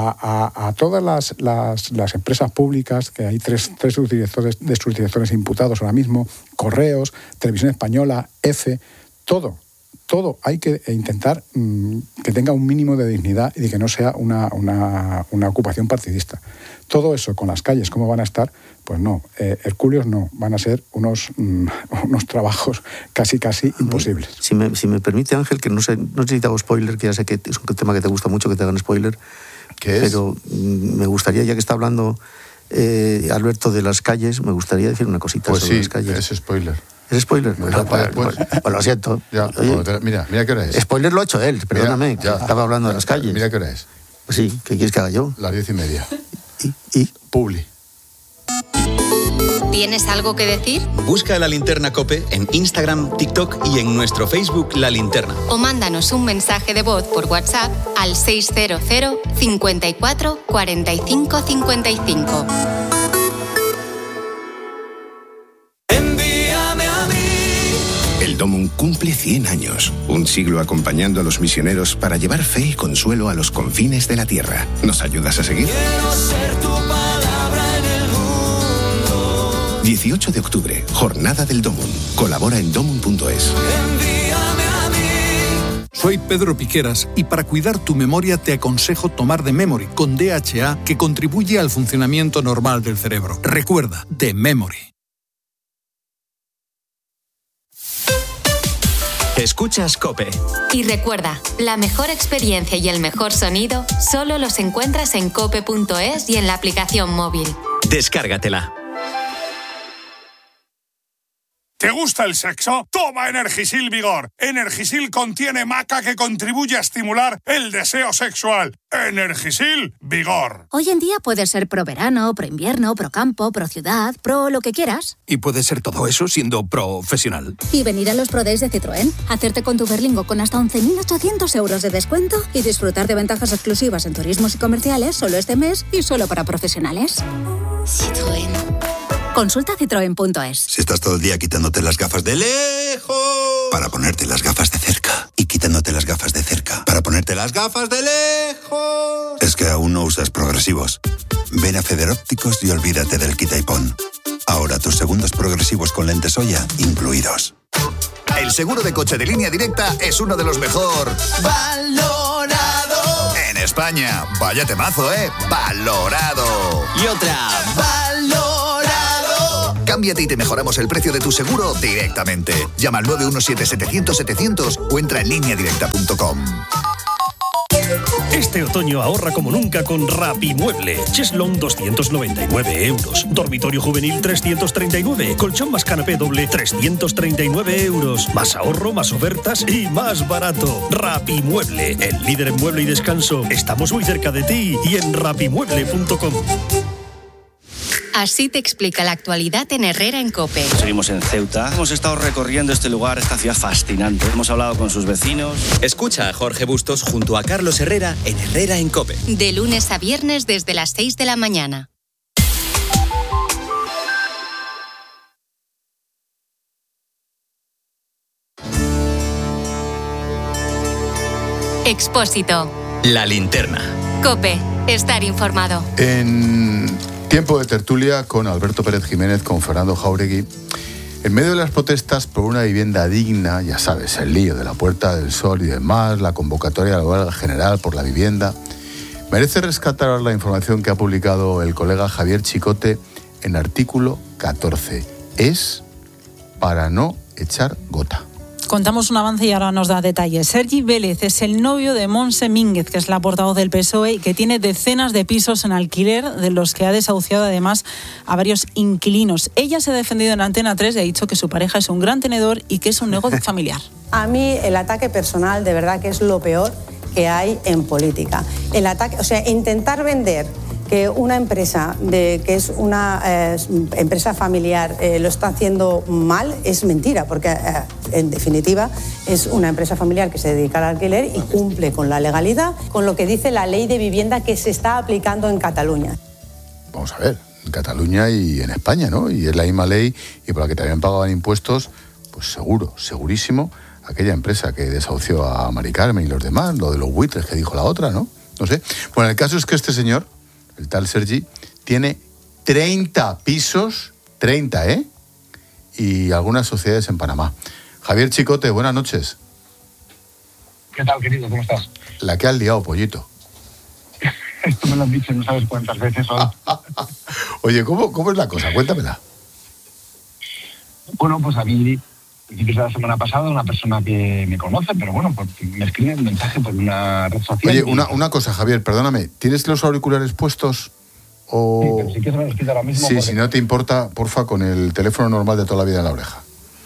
[SPEAKER 1] a todas las empresas públicas, que hay tres subdirectores imputados ahora mismo, Correos, Televisión Española, EFE, todo hay que intentar que tenga un mínimo de dignidad y de que no sea una ocupación partidista. Todo eso con las calles, ¿cómo van a estar? Pues no, hercúleos no, van a ser unos trabajos casi imposibles.
[SPEAKER 10] Si me permite, Ángel, que no sé si te hago spoiler, que ya sé que es un tema que te gusta mucho que te hagan spoiler.
[SPEAKER 3] ¿Qué es?
[SPEAKER 10] Pero me gustaría, ya que está hablando Alberto de las calles, me gustaría decir una cosita sobre las calles.
[SPEAKER 3] Pues sí, es spoiler.
[SPEAKER 10] ¿Es spoiler? Pues lo siento.
[SPEAKER 3] Ya, oye, mira qué hora es.
[SPEAKER 10] Spoiler lo ha hecho él, perdóname. Ya. Estaba hablando de las calles.
[SPEAKER 3] Mira qué hora es.
[SPEAKER 10] Pues sí, ¿qué quieres que haga yo?
[SPEAKER 3] Las 10:30.
[SPEAKER 10] ¿Y?
[SPEAKER 3] Publi.
[SPEAKER 7] ¿Tienes algo que decir?
[SPEAKER 9] Busca La Linterna COPE en Instagram, TikTok y en nuestro Facebook La Linterna.
[SPEAKER 7] O mándanos un mensaje de voz por WhatsApp al 600 54 45 55.
[SPEAKER 11] El Domum cumple 100 años, un siglo acompañando a los misioneros para llevar fe y consuelo a los confines de la tierra. ¿Nos ayudas a seguir?
[SPEAKER 12] Quiero ser tu palabra en el mundo.
[SPEAKER 11] 18 de octubre, Jornada del Domum. Colabora en domum.es.
[SPEAKER 12] Envíame a mí.
[SPEAKER 13] Soy Pedro Piqueras y para cuidar tu memoria te aconsejo tomar The Memory con DHA, que contribuye al funcionamiento normal del cerebro. Recuerda, The Memory.
[SPEAKER 9] Escuchas COPE.
[SPEAKER 7] Y recuerda, la mejor experiencia y el mejor sonido solo los encuentras en cope.es y en la aplicación móvil.
[SPEAKER 9] Descárgatela.
[SPEAKER 14] ¿Te gusta el sexo? Toma Energisil Vigor. Energisil contiene maca que contribuye a estimular el deseo sexual. Energisil Vigor.
[SPEAKER 15] Hoy en día puede ser pro verano, pro invierno, pro campo, pro ciudad, pro lo que quieras.
[SPEAKER 13] Y puede ser todo eso siendo profesional.
[SPEAKER 15] Y venir a los Pro Days de Citroën, hacerte con tu Berlingo con hasta 11.800 euros de descuento y disfrutar de ventajas exclusivas en turismos y comerciales solo este mes y solo para profesionales.
[SPEAKER 7] Citroën.
[SPEAKER 15] Consulta citroen.es.
[SPEAKER 16] Si estás todo el día quitándote las gafas de lejos para ponerte las gafas de cerca y quitándote las gafas de cerca para ponerte las gafas de lejos, es que aún no usas progresivos. Ven a Federópticos y olvídate del quita y pon. Ahora tus segundos progresivos con lentes Oya incluidos.
[SPEAKER 9] El
[SPEAKER 17] seguro de coche de Línea Directa es uno de los mejor
[SPEAKER 12] Valorado.
[SPEAKER 17] en España. Vaya temazo, Valorado.
[SPEAKER 9] Y otra.
[SPEAKER 12] Valorado.
[SPEAKER 17] Cámbiate y te mejoramos el precio de tu seguro directamente. Llama al 917-700-700 o entra en lineadirecta.com.
[SPEAKER 18] Este otoño ahorra como nunca con Rapimueble. Cheslón 299 euros. Dormitorio juvenil 339. Colchón más canapé doble 339 euros. Más ahorro, más ofertas y más barato. Rapimueble, el líder en mueble y descanso. Estamos muy cerca de ti y en rapimueble.com.
[SPEAKER 7] Así te explica la actualidad en Herrera en COPE.
[SPEAKER 8] Seguimos en Ceuta. Hemos estado recorriendo este lugar, esta ciudad fascinante. Hemos hablado con sus vecinos.
[SPEAKER 9] Escucha a Jorge Bustos junto a Carlos Herrera en Herrera en COPE.
[SPEAKER 7] De lunes a viernes desde las 6 de la mañana. Expósito.
[SPEAKER 9] La linterna.
[SPEAKER 7] COPE. Estar informado.
[SPEAKER 3] En tiempo de tertulia con Alberto Pérez Jiménez, con Fernando Jáuregui. En medio de las protestas por una vivienda digna, ya sabes, el lío de la Puerta del Sol y demás, la convocatoria a la huelga general por la vivienda, merece rescatar la información que ha publicado el colega Javier Chicote en artículo 14. Es para no echar gota.
[SPEAKER 2] Contamos un avance y ahora nos da detalles. Sergi Vélez es el novio de Montse Mínguez, que es la portavoz del PSOE y que tiene decenas de pisos en alquiler, de los que ha desahuciado además a varios inquilinos. Ella se ha defendido en Antena 3 y ha dicho que su pareja es un gran tenedor y que es un negocio familiar.
[SPEAKER 19] A mí el ataque personal de verdad que es lo peor que hay en política. El ataque, o sea, intentar vender que una empresa que es una empresa familiar lo está haciendo mal es mentira, porque en definitiva es una empresa familiar que se dedica al alquiler y cumple con la legalidad, con lo que dice la ley de vivienda que se está aplicando en Cataluña.
[SPEAKER 3] Vamos a ver, en Cataluña y en España, ¿no? Y es la misma ley y por la que también pagaban impuestos, pues seguro, segurísimo, aquella empresa que desahució a Mari Carmen y los demás, lo de los buitres que dijo la otra, ¿no? No sé. Bueno, el caso es que este señor, el tal Sergi, tiene 30 pisos, 30, y algunas sociedades en Panamá. Javier Chicote, buenas noches.
[SPEAKER 20] ¿Qué tal, querido? ¿Cómo estás?
[SPEAKER 3] La que has liado, pollito.
[SPEAKER 20] Esto me lo han dicho no sabes cuántas veces hoy.
[SPEAKER 3] Oye, ¿cómo es la cosa? Cuéntamela.
[SPEAKER 20] Bueno, pues a mí, a principios de la semana pasada, una persona que me conoce, pero bueno, pues me escribe un mensaje por una red social.
[SPEAKER 3] Oye, una cosa, Javier, perdóname. ¿Tienes los auriculares puestos? O...
[SPEAKER 20] Sí, pero si quieres me los quito ahora mismo.
[SPEAKER 3] Sí,
[SPEAKER 20] porque...
[SPEAKER 3] si no te importa, porfa, con el teléfono normal de toda la vida en la oreja.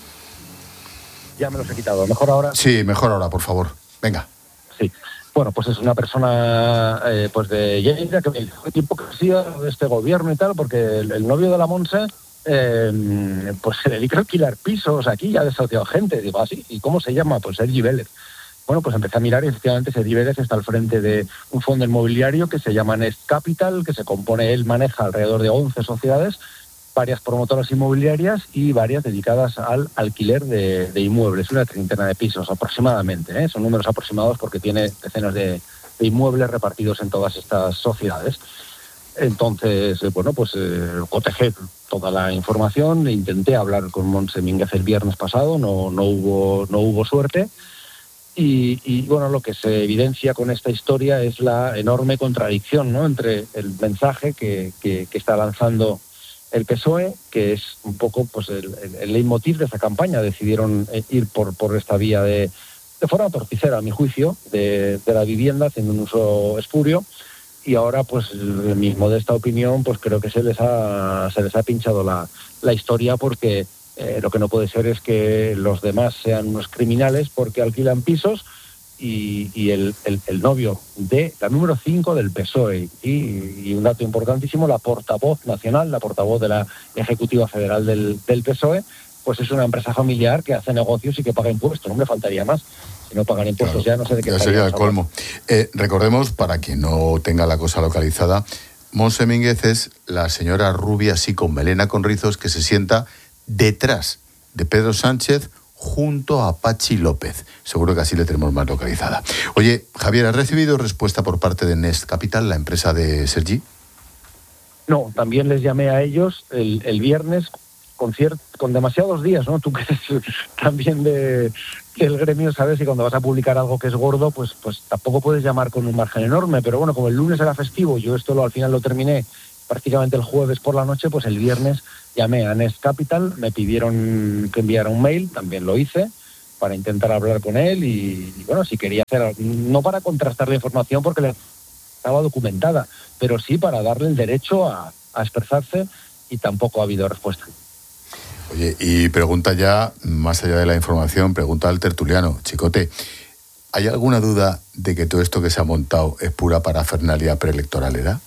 [SPEAKER 20] Ya me los he quitado. ¿Mejor ahora?
[SPEAKER 3] Sí, mejor ahora, por favor. Venga.
[SPEAKER 20] Sí. Bueno, pues es una persona pues de Lleida que me dice, qué hipocresía de este gobierno y tal, porque el novio de la Montse pues se dedica a alquilar pisos aquí, ya ha desahuciado gente. Digo, así, ¿y cómo se llama? Pues Sergi Vélez. Bueno, pues empecé a mirar y efectivamente Sergi Vélez está al frente de un fondo inmobiliario que se llama Nest Capital, que se compone, él maneja alrededor de 11 sociedades, varias promotoras inmobiliarias y varias dedicadas al alquiler de inmuebles, una treintena de pisos aproximadamente, son números aproximados porque tiene decenas de inmuebles repartidos en todas estas sociedades. Entonces, bueno, pues cotejé toda la información, intenté hablar con Montse Mínguez el viernes pasado, no hubo suerte. Y bueno, lo que se evidencia con esta historia es la enorme contradicción, ¿no?, entre el mensaje que está lanzando el PSOE, que es un poco pues el leitmotiv de esta campaña. Decidieron ir por esta vía de forma torticera, a mi juicio, de la vivienda, haciendo un uso espurio. Y ahora, pues, en mi modesta opinión, pues creo que se les ha pinchado la historia, porque lo que no puede ser es que los demás sean unos criminales porque alquilan pisos y el novio de la número 5 del PSOE y un dato importantísimo, la portavoz nacional, la portavoz de la Ejecutiva Federal del PSOE, pues es una empresa familiar que hace negocios y que paga impuestos. No me faltaría más. Si no pagan impuestos, claro, ya no sé de qué.
[SPEAKER 3] Ya sería el colmo. Recordemos, para quien no tenga la cosa localizada, Montse Mínguez es la señora rubia así con melena con rizos que se sienta detrás de Pedro Sánchez junto a Pachi López. Seguro que así le tenemos más localizada. Oye, Javier, ¿has recibido respuesta por parte de Nest Capital, la empresa de Sergi?
[SPEAKER 20] No, también les llamé a ellos el viernes con demasiados días, ¿no? Tú que eres también del gremio, sabes, y cuando vas a publicar algo que es gordo, pues tampoco puedes llamar con un margen enorme, pero bueno, como el lunes era festivo, yo esto al final lo terminé prácticamente el jueves por la noche, pues el viernes llamé a Nest Capital, me pidieron que enviara un mail, también lo hice, para intentar hablar con él y bueno, si quería hacer, no para contrastar la información porque le estaba documentada, pero sí para darle el derecho a expresarse, y tampoco ha habido respuesta.
[SPEAKER 3] Oye, y pregunta ya, más allá de la información, pregunta al tertuliano. Chicote, ¿hay alguna duda de que todo esto que se ha montado es pura parafernalia preelectoralera?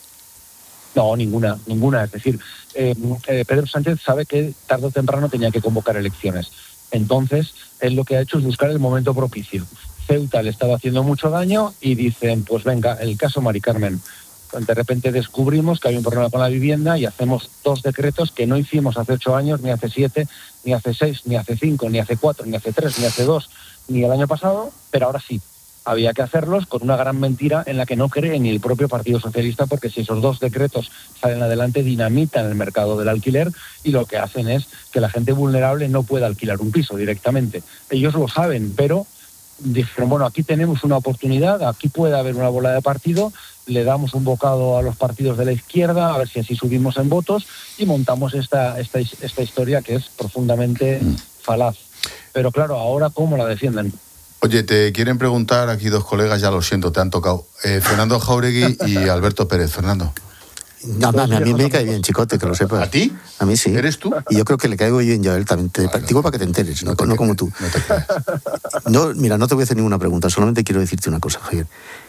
[SPEAKER 20] No, ninguna. Es decir, Pedro Sánchez sabe que tarde o temprano tenía que convocar elecciones. Entonces, él lo que ha hecho es buscar el momento propicio. Ceuta le estaba haciendo mucho daño y dicen, pues venga, el caso Mari Carmen. De repente descubrimos que hay un problema con la vivienda y hacemos 2 decretos que no hicimos hace 8 años, ni hace 7, ni hace 6, ni hace 5, ni hace 4, ni hace 3, ni hace 2, ni el año pasado, pero ahora sí. Había que hacerlos con una gran mentira en la que no cree ni el propio Partido Socialista, porque si esos 2 decretos salen adelante, dinamitan el mercado del alquiler y lo que hacen es que la gente vulnerable no pueda alquilar un piso directamente. Ellos lo saben, pero dijeron, bueno, aquí tenemos una oportunidad, aquí puede haber una bola de partido, le damos un bocado a los partidos de la izquierda, a ver si así subimos en votos, y montamos esta historia que es profundamente falaz. Pero claro, ahora ¿cómo la defienden?
[SPEAKER 3] Oye, te quieren preguntar aquí 2 colegas, ya lo siento, te han tocado. Fernando Jáuregui y Alberto Pérez. Fernando.
[SPEAKER 10] No, a mí me cae bien, Chicote, que lo sepas.
[SPEAKER 3] ¿A ti?
[SPEAKER 10] A mí sí.
[SPEAKER 3] ¿Eres tú?
[SPEAKER 10] Y yo creo que le caigo bien yo a él también. Digo para que te enteres, no como tú.
[SPEAKER 3] No te creas.
[SPEAKER 10] No, mira, no te voy a hacer ninguna pregunta, solamente quiero decirte una cosa, Javier.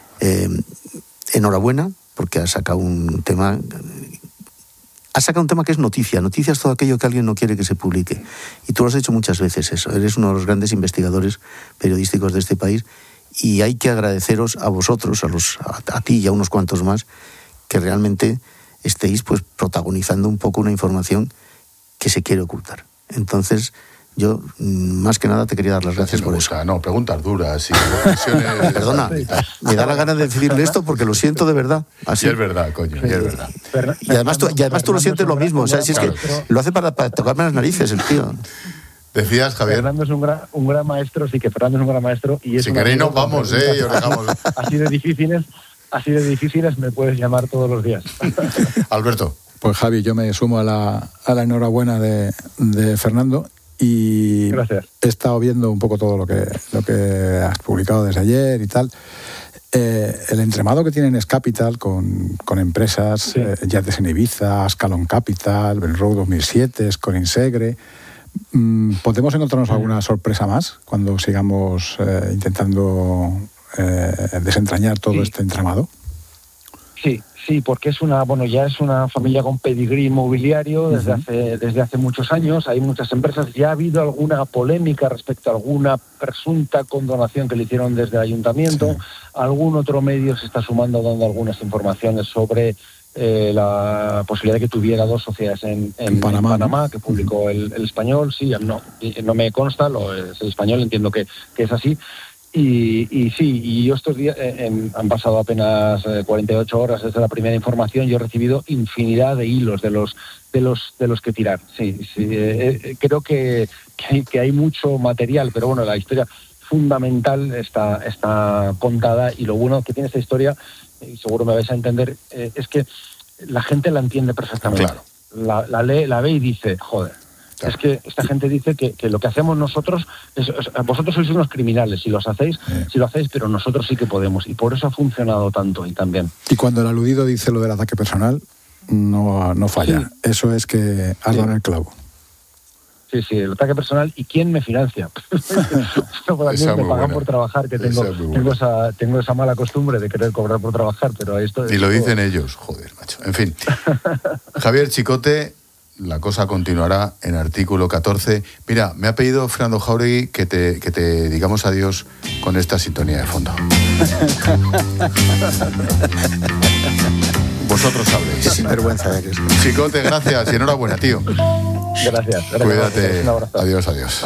[SPEAKER 10] Enhorabuena, porque has sacado un tema... Has sacado un tema que es noticia. Noticia es todo aquello que alguien no quiere que se publique. Y tú lo has hecho muchas veces eso. Eres uno de los grandes investigadores periodísticos de este país y hay que agradeceros a vosotros, a ti y a unos cuantos más, que realmente estéis pues protagonizando un poco una información que se quiere ocultar. Entonces, yo más que nada te quería dar las gracias por eso.
[SPEAKER 3] No, preguntas duras y reflexiones...
[SPEAKER 10] Perdona, me da la gana de decirle esto porque lo siento de verdad. Así.
[SPEAKER 3] Y es verdad, coño, y es verdad.
[SPEAKER 10] Y además tú lo sientes lo mismo, o sea, si es que lo hace para tocarme las narices el tío.
[SPEAKER 3] Decías, Javier.
[SPEAKER 20] Fernando es un gran maestro, sí que Fernando es un gran maestro. Y es
[SPEAKER 3] si queréis nos vamos, y os dejamos.
[SPEAKER 20] Así de difíciles me puedes llamar todos los días.
[SPEAKER 3] Alberto.
[SPEAKER 1] Pues Javi, yo me sumo a la enhorabuena de Fernando. Y
[SPEAKER 20] gracias.
[SPEAKER 1] He estado viendo un poco todo lo que has publicado desde ayer y tal. El entramado que tiene Nest Capital con empresas, sí. Yates en Ibiza, Ascalon Capital, Benroe 2007, Scoring Segre. ¿Podemos encontrarnos alguna sorpresa más cuando sigamos intentando desentrañar todo este entramado?
[SPEAKER 20] Sí, porque ya es una familia con pedigrí inmobiliario desde hace muchos años. Hay muchas empresas. Ya ha habido alguna polémica respecto a alguna presunta condonación que le hicieron desde el ayuntamiento. Sí. Algún otro medio se está sumando dando algunas informaciones sobre la posibilidad de que tuviera 2 sociedades en Panamá, que publicó el Español. Sí, no me consta, el Español entiendo que es así. Y yo estos días, han pasado apenas 48 horas desde la primera información, yo he recibido infinidad de hilos de los que tirar. Sí, creo que hay mucho material, pero bueno, la historia fundamental está contada, y lo bueno que tiene esta historia, y seguro me vais a entender, es que la gente la entiende perfectamente. Claro. La lee, la ve y dice, joder. Claro. Es que esta gente dice que lo que hacemos nosotros, vosotros sois unos criminales si lo hacéis, pero nosotros sí que podemos, y por eso ha funcionado tanto y también.
[SPEAKER 1] Y cuando el aludido dice lo del ataque personal, no falla. Sí. Eso es que has dado en el clavo.
[SPEAKER 20] Sí, el ataque personal. ¿Y quién me financia? También me pagan por trabajar, que tengo esa mala costumbre de querer cobrar por trabajar, pero esto...
[SPEAKER 3] Y lo dicen ellos, joder, macho. En fin. Javier Chicote... La cosa continuará en artículo 14. Mira, me ha pedido Fernando Jáuregui que te digamos adiós con esta sintonía de fondo. Vosotros sabréis.
[SPEAKER 10] Qué sinvergüenza eres.
[SPEAKER 3] Chicote, gracias y enhorabuena, tío.
[SPEAKER 20] Gracias.
[SPEAKER 3] Cuídate.
[SPEAKER 20] Un abrazo.
[SPEAKER 3] Adiós. Adiós.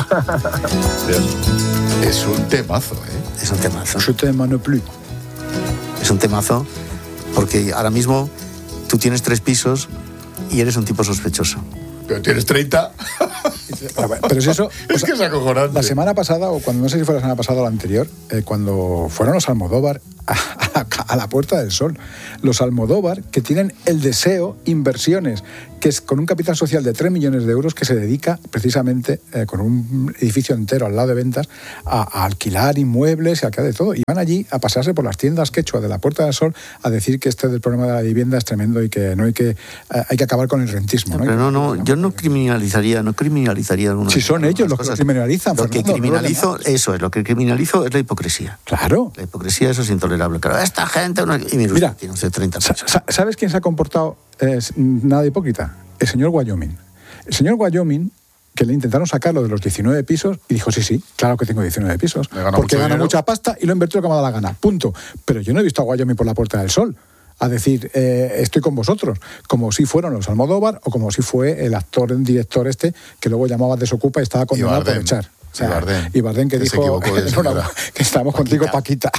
[SPEAKER 3] Es un temazo,
[SPEAKER 10] Es un temazo.
[SPEAKER 1] Je t'aime non plus.
[SPEAKER 10] Es un temazo porque ahora mismo tú tienes 3 pisos y eres un tipo sospechoso.
[SPEAKER 3] Pero tienes 30.
[SPEAKER 1] Pero si eso...
[SPEAKER 3] Es que es acojonante.
[SPEAKER 1] La semana pasada, o cuando no sé si fue la semana pasada o la anterior, cuando fueron los Almodóvar a la Puerta del Sol. Los Almodóvar, que tienen el deseo, inversiones, que es con un capital social de 3 millones de euros que se dedica precisamente, con un edificio entero al lado de ventas, a alquilar inmuebles y a que de todo. Y van allí a pasarse por las tiendas quechua de la Puerta del Sol a decir que este del problema de la vivienda es tremendo y que no hay que acabar con el rentismo.
[SPEAKER 10] Pero no, yo no criminalizaría alguna.
[SPEAKER 1] Si son ellos los que lo criminalizan.
[SPEAKER 10] Lo que criminalizo, eso es, lo que criminalizo es la hipocresía.
[SPEAKER 1] Claro.
[SPEAKER 10] La hipocresía, eso es intolerable. Claro, esta gente... Y mira, tiene usted 30 pesos.
[SPEAKER 1] ¿Sabes quién se ha comportado nada hipócrita? El señor Wyoming. El señor Wyoming, que le intentaron sacarlo de los 19 pisos y dijo, sí, claro que tengo 19 pisos, porque gano mucha pasta y lo he invertido como me da la gana, punto. Pero yo no he visto a Wyoming por la Puerta del Sol a decir, estoy con vosotros, como si fueron los Almodóvar o como si fue el actor, el director que luego llamaba Desocupa y estaba condenado por echar. O sea, y Bardem que dijo que estamos contigo, Paquita.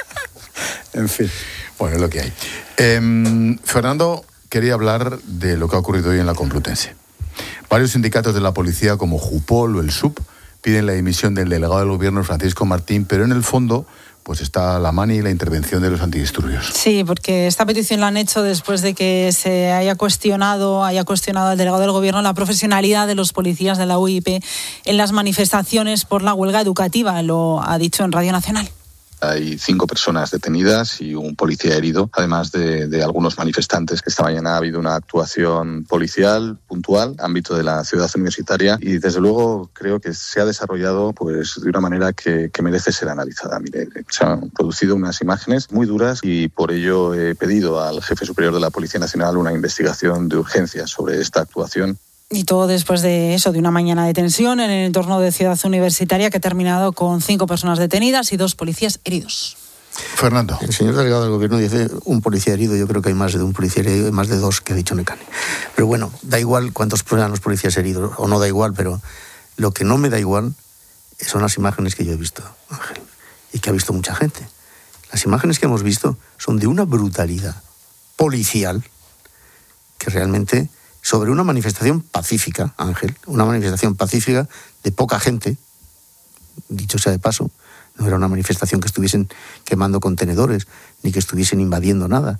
[SPEAKER 1] En fin.
[SPEAKER 3] Bueno, es lo que hay. Fernando quería hablar de lo que ha ocurrido hoy en la Complutense. Varios sindicatos de la policía, como Jupol o el SUB, piden la dimisión del delegado del gobierno, Francisco Martín, pero en el fondo pues está la mani y la intervención de los antidisturbios.
[SPEAKER 2] Sí, porque esta petición la han hecho después de que se haya cuestionado al delegado del gobierno la profesionalidad de los policías de la UIP en las manifestaciones por la huelga educativa, lo ha dicho en Radio Nacional.
[SPEAKER 21] Hay 5 personas detenidas y un policía herido, además de algunos manifestantes, que esta mañana ha habido una actuación policial puntual, ámbito de la ciudad universitaria, y desde luego creo que se ha desarrollado pues de una manera que merece ser analizada. Mire, se han producido unas imágenes muy duras y por ello he pedido al jefe superior de la Policía Nacional una investigación de urgencia sobre esta actuación.
[SPEAKER 2] Y todo después de eso, de una mañana de tensión en el entorno de Ciudad Universitaria que ha terminado con 5 personas detenidas y 2 policías heridos.
[SPEAKER 3] Fernando.
[SPEAKER 10] El señor delegado del gobierno dice un policía herido. Yo creo que hay más de un policía herido, más de 2 que ha dicho Necane. Pero bueno, da igual cuántos eran los policías heridos, o no da igual, pero lo que no me da igual son las imágenes que yo he visto, Ángel, y que ha visto mucha gente. Las imágenes que hemos visto son de una brutalidad policial que realmente... sobre una manifestación pacífica, Ángel, una manifestación pacífica de poca gente, dicho sea de paso, no era una manifestación que estuviesen quemando contenedores, ni que estuviesen invadiendo nada.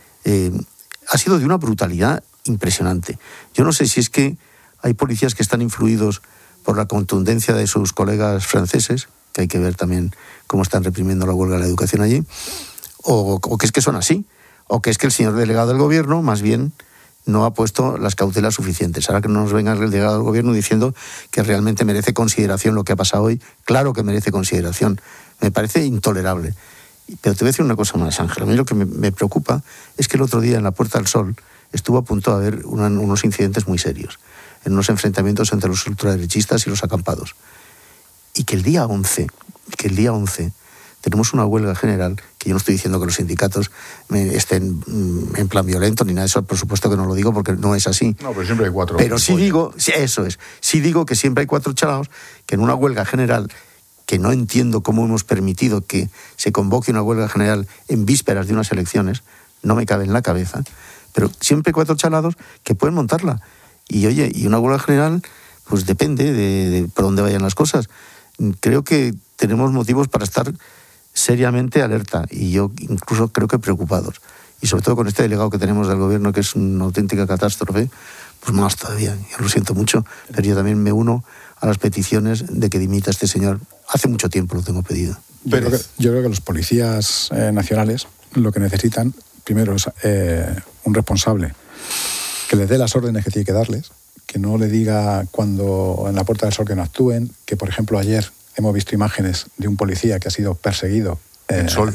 [SPEAKER 10] Ha sido de una brutalidad impresionante. Yo no sé si es que hay policías que están influidos por la contundencia de sus colegas franceses, que hay que ver también cómo están reprimiendo la huelga de la educación allí, o que es que son así, o que es que el señor delegado del gobierno, más bien, no ha puesto las cautelas suficientes. Ahora que no nos venga el delegado del gobierno diciendo que realmente merece consideración lo que ha pasado hoy, claro que merece consideración. Me parece intolerable. Pero te voy a decir una cosa más, Ángel. A mí lo que me preocupa es que el otro día en la Puerta del Sol estuvo a punto de haber unos incidentes muy serios, en unos enfrentamientos entre los ultraderechistas y los acampados. Y que el día 11 tenemos una huelga general, que yo no estoy diciendo que los sindicatos estén en plan violento ni nada de eso, por supuesto que no lo digo porque no es así.
[SPEAKER 3] No, pero siempre hay 4.
[SPEAKER 10] Pero sí digo, eso es, sí digo que siempre hay 4 chalaos, que en una huelga general, que no entiendo cómo hemos permitido que se convoque una huelga general en vísperas de unas elecciones, no me cabe en la cabeza, pero siempre hay 4 chalados que pueden montarla. Y oye, y una huelga general, pues depende de por dónde vayan las cosas. Creo que tenemos motivos para estar seriamente alerta y yo incluso creo que preocupados. Y sobre todo con este delegado que tenemos del gobierno, que es una auténtica catástrofe, pues más todavía. Yo lo siento mucho, pero yo también me uno a las peticiones de que dimita este señor. Hace mucho tiempo lo tengo pedido.
[SPEAKER 1] Yo creo que los policías nacionales lo que necesitan, primero, es un responsable que les dé las órdenes que tiene que darles, que no le diga cuando en la Puerta del Sol que no actúen, que por ejemplo ayer hemos visto imágenes de un policía que ha sido perseguido en Sol,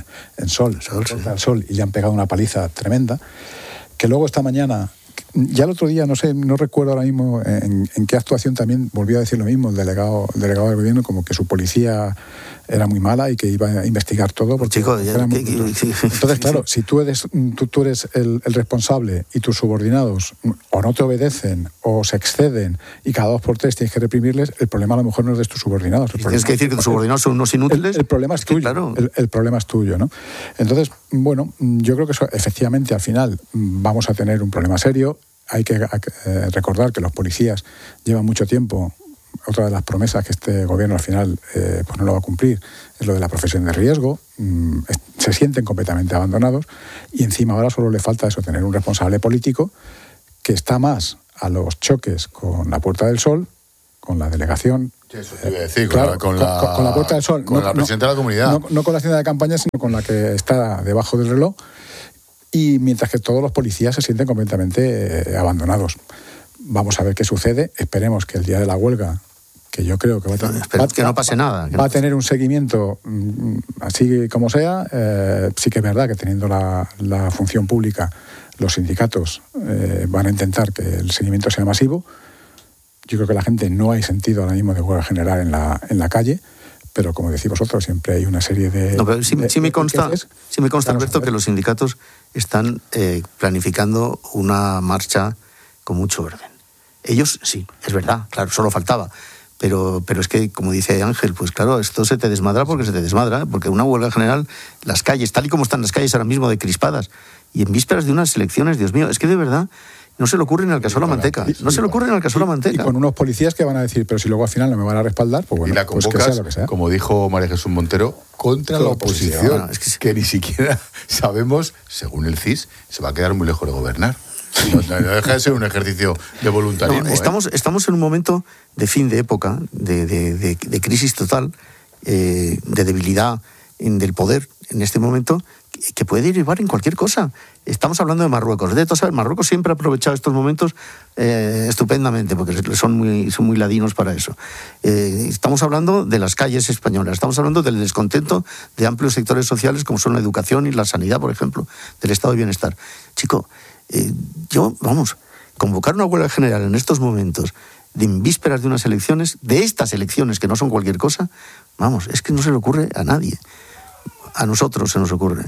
[SPEAKER 1] y le han pegado una paliza tremenda, que luego esta mañana, ya el otro día, no recuerdo ahora mismo en qué actuación también volvió a decir lo mismo el delegado del gobierno, como que su policía era muy mala y que iba a investigar todo. Porque entonces, claro, si tú eres el responsable y tus subordinados o no te obedecen o se exceden y cada 2 por 3 tienes que reprimirles, el problema a lo mejor no es de tus subordinados.
[SPEAKER 10] Tienes que decir que tus subordinados son unos inútiles.
[SPEAKER 1] El problema es tuyo. Claro. El problema es tuyo, ¿no? Entonces, bueno, yo creo que eso, efectivamente al final vamos a tener un problema serio. hay que recordar que los policías llevan mucho tiempo. Otra de las promesas que este gobierno al final pues no lo va a cumplir es lo de la profesión de riesgo. Se sienten completamente abandonados y encima ahora solo le falta eso, tener un responsable político que está más a los choques con la Puerta del Sol, con la delegación.
[SPEAKER 3] Eso te iba a decir,
[SPEAKER 1] claro,
[SPEAKER 3] con la
[SPEAKER 1] Puerta del Sol.
[SPEAKER 3] Con la presidenta de la comunidad.
[SPEAKER 1] No con la hacienda de campaña, sino con la que está debajo del reloj. Y mientras que todos los policías se sienten completamente abandonados. Vamos a ver qué sucede. Esperemos que el día de la huelga, que yo creo que
[SPEAKER 10] que no pase nada.
[SPEAKER 1] Va a tener un seguimiento así como sea. Sí que es verdad que teniendo la función pública, los sindicatos van a intentar que el seguimiento sea masivo. Yo creo que la gente no hay sentido ahora mismo de huelga general en la calle, pero como decís vosotros, siempre hay una serie de...
[SPEAKER 10] No, pero sí me consta, Alberto, que los sindicatos están planificando una marcha con mucho orden. Ellos sí, es verdad, claro, solo faltaba. Pero es que, como dice Ángel, pues claro, esto se te desmadra porque se te desmadra, porque una huelga general, las calles, tal y como están las calles ahora mismo de crispadas, y en vísperas de unas elecciones, Dios mío, es que de verdad no se le ocurre ni al caso la manteca. No se le ocurre ni al caso la manteca.
[SPEAKER 1] Y con unos policías que van a decir, pero si luego al final no me van a respaldar, pues bueno,
[SPEAKER 3] y la convocas,
[SPEAKER 1] pues que sea lo que sea.
[SPEAKER 3] Como dijo María Jesús Montero, contra la oposición, bueno, es que ni siquiera sabemos, según el CIS, se va a quedar muy lejos de gobernar. No deja de ser un ejercicio de voluntarismo.
[SPEAKER 10] No, estamos en un momento de fin de época, de crisis total, de debilidad del poder en este momento, que puede derivar en cualquier cosa. Estamos hablando de Marruecos. Marruecos siempre ha aprovechado estos momentos estupendamente, porque son muy ladinos para eso. Estamos hablando de las calles españolas, estamos hablando del descontento de amplios sectores sociales como son la educación y la sanidad, por ejemplo, del estado de bienestar. Chico, convocar una huelga general en estos momentos, en vísperas de unas elecciones, de estas elecciones que no son cualquier cosa, es que no se le ocurre a nadie. A nosotros se nos ocurre.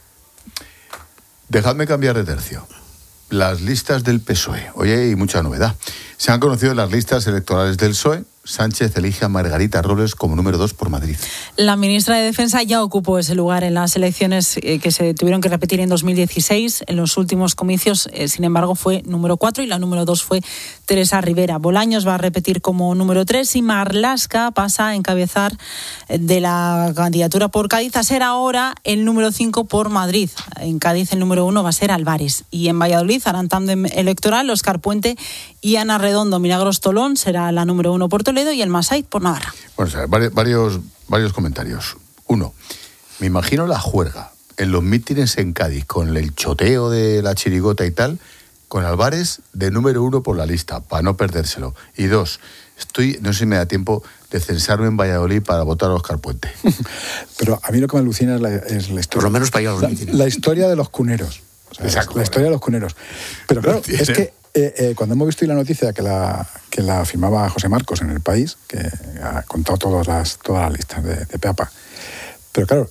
[SPEAKER 3] Dejadme cambiar de tercio. Las listas del PSOE. Hoy hay mucha novedad. Se han conocido las listas electorales del PSOE. Sánchez elige a Margarita Robles como número 2 por Madrid.
[SPEAKER 2] La ministra de Defensa ya ocupó ese lugar en las elecciones que se tuvieron que repetir en 2016. En los últimos comicios, sin embargo, fue número 4 y la número 2 fue Teresa Rivera. Bolaños va a repetir como número 3 y Marlaska pasa a encabezar de la candidatura por Cádiz a ser ahora el número 5 por Madrid. En Cádiz el número 1 va a ser Álvarez. Y en Valladolid harán tándem electoral Óscar Puente y Ana Redondo. Milagros Tolón será la número 1 por Toledo y el Masait por Navarra.
[SPEAKER 3] Bueno, varios comentarios. Uno, me imagino la juerga en los mítines en Cádiz con el choteo de la chirigota y tal, con Álvarez de número 1 por la lista, para no perdérselo. Y 2, no sé si me da tiempo de censarme en Valladolid para votar a Óscar Puente.
[SPEAKER 1] Pero a mí lo que me alucina es la historia.
[SPEAKER 10] Por lo menos para ir a los mítines.
[SPEAKER 1] La historia de los cuneros. La historia de los cuneros. Pero claro, es que cuando hemos visto la noticia que la firmaba José Marcos en El País, que ha contado todas las listas de Peapa, pero claro,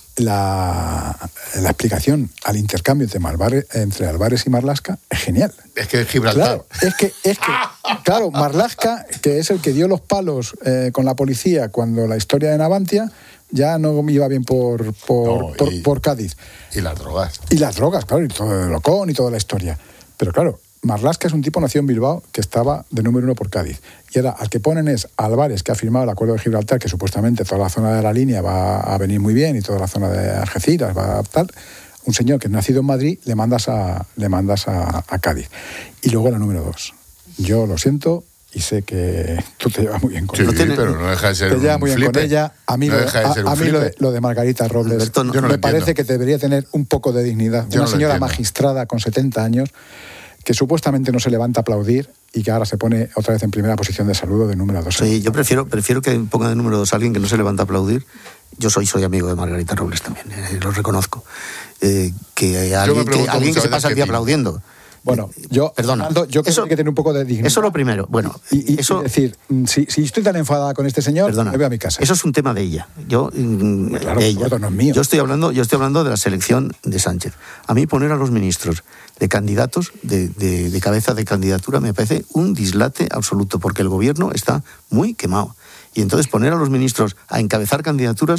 [SPEAKER 1] la explicación al intercambio entre Álvarez y Marlaska es genial.
[SPEAKER 3] Es que es Gibraltar.
[SPEAKER 1] Claro, Marlaska, que es el que dio los palos con la policía cuando la historia de Navantia ya no iba bien por Cádiz.
[SPEAKER 3] Y las drogas.
[SPEAKER 1] Y las drogas, claro, y todo el Locón y toda la historia. Pero claro, Marlaska es un tipo nacido en Bilbao que estaba de número 1 por Cádiz. Y ahora al que ponen es Álvarez, que ha firmado el acuerdo de Gibraltar, que supuestamente toda la zona de la línea va a venir muy bien y toda la zona de Algeciras va a tal. Un señor que es nacido en Madrid le mandas a Cádiz. Y luego la número 2. Yo lo siento y sé que tú te llevas muy bien con ella.
[SPEAKER 3] Sí, pero no deja de ser
[SPEAKER 1] te llevas muy bien
[SPEAKER 3] flipe.
[SPEAKER 1] Con ella. A mí, lo de Margarita Robles
[SPEAKER 3] Alberto,
[SPEAKER 1] me parece que debería tener un poco de dignidad. Una señora magistrada con 70 años que supuestamente no se levanta a aplaudir y que ahora se pone otra vez en primera posición de saludo de número 2.
[SPEAKER 10] Sí, yo prefiero que ponga de número 2 a alguien que no se levanta a aplaudir. Yo soy amigo de Margarita Robles también, lo reconozco. Que alguien que se pasa el día aplaudiendo.
[SPEAKER 1] Bueno, yo creo que hay que tener un poco de dignidad.
[SPEAKER 10] Eso es lo primero. Bueno,
[SPEAKER 1] eso, es decir, si estoy tan enfadada con este señor, me voy a mi casa.
[SPEAKER 10] Eso es un tema de ella.
[SPEAKER 1] Claro,
[SPEAKER 10] de ella.
[SPEAKER 1] No es mío.
[SPEAKER 10] Yo estoy hablando de la selección de Sánchez. A mí poner a los ministros de candidatos, de cabeza de candidatura, me parece un dislate absoluto, porque el gobierno está muy quemado. Y entonces poner a los ministros a encabezar candidaturas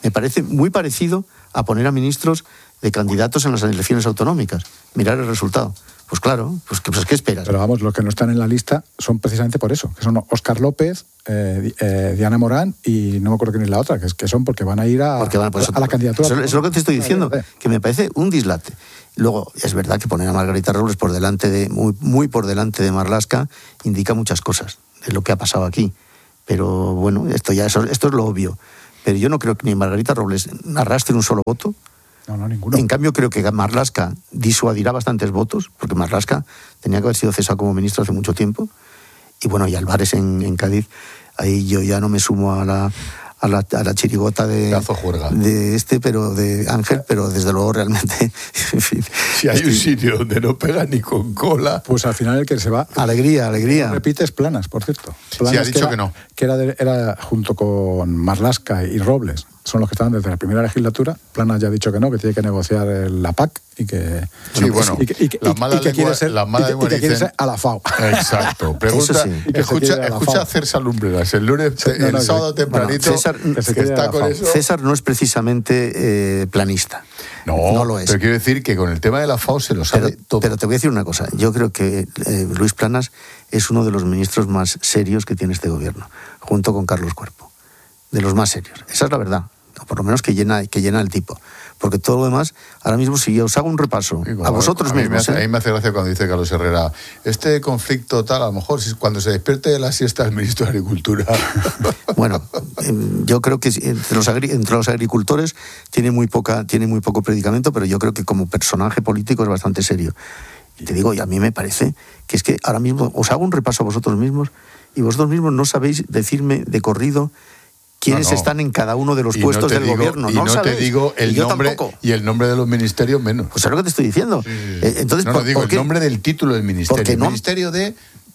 [SPEAKER 10] Me parece muy parecido a poner a ministros de candidatos en las elecciones autonómicas. Mirar el resultado. Pues claro, pues ¿qué esperas?
[SPEAKER 1] Pero vamos, los que no están en la lista son precisamente por eso, que son Óscar López, Diana Morán y no me acuerdo quién es la otra, que son porque van a ir a la candidatura.
[SPEAKER 10] Eso es lo que te estoy diciendo, que me parece un dislate. Luego, es verdad que poner a Margarita Robles por delante muy por delante de Marlaska indica muchas cosas de lo que ha pasado aquí. Pero bueno, esto es lo obvio. Pero yo no creo que ni Margarita Robles arrastre un solo voto.
[SPEAKER 1] No, ninguno.
[SPEAKER 10] En cambio, creo que Marlaska disuadirá bastantes votos, porque Marlaska tenía que haber sido cesado como ministro hace mucho tiempo. Y bueno, y Álvarez en Cádiz, ahí yo ya no me sumo a la chirigota de Ángel, pero desde luego realmente, en fin.
[SPEAKER 3] Si hay un sitio donde no pega ni con cola.
[SPEAKER 1] Pues al final el que se va.
[SPEAKER 10] Alegría.
[SPEAKER 1] Repite es Planas, por cierto.
[SPEAKER 3] Sí, ha dicho que no.
[SPEAKER 1] Que era junto con Marlaska y Robles. Son los que estaban desde la primera legislatura. Planas ya ha dicho que no, que tiene que negociar la PAC y que...
[SPEAKER 3] Sí, bueno,
[SPEAKER 1] las malas lenguas
[SPEAKER 3] quiere
[SPEAKER 1] ser a la FAO.
[SPEAKER 3] Exacto. Pregunta, escucha a César Lumbreras, el lunes, el sábado tempranito, que está con eso.
[SPEAKER 10] César no es precisamente planista. No lo es.
[SPEAKER 3] Pero quiero decir que con el tema de la FAO se lo sabe todo.
[SPEAKER 10] Pero te voy a decir una cosa. Yo creo que Luis Planas es uno de los ministros más serios que tiene este gobierno, junto con Carlos Cuerpo. De los más serios. Esa es la verdad. O por lo menos que llena el tipo. Porque todo lo demás, ahora mismo, si os hago un repaso a vosotros mismos...
[SPEAKER 3] A mí me hace gracia cuando dice Carlos Herrera, este conflicto tal, a lo mejor cuando se despierte de la siesta el ministro de Agricultura.
[SPEAKER 10] Bueno, yo creo que entre los agricultores tiene muy poco predicamento, pero yo creo que como personaje político es bastante serio. Y te digo, y a mí me parece que es que ahora mismo os hago un repaso a vosotros mismos y vosotros mismos no sabéis decirme de corrido quiénes están en cada uno de los puestos del gobierno.
[SPEAKER 3] No te digo el nombre y el nombre de los ministerios menos.
[SPEAKER 10] Pues es lo que te estoy diciendo.
[SPEAKER 3] Sí.
[SPEAKER 10] Entonces,
[SPEAKER 3] no digo el nombre del título del ministerio. El ministerio de...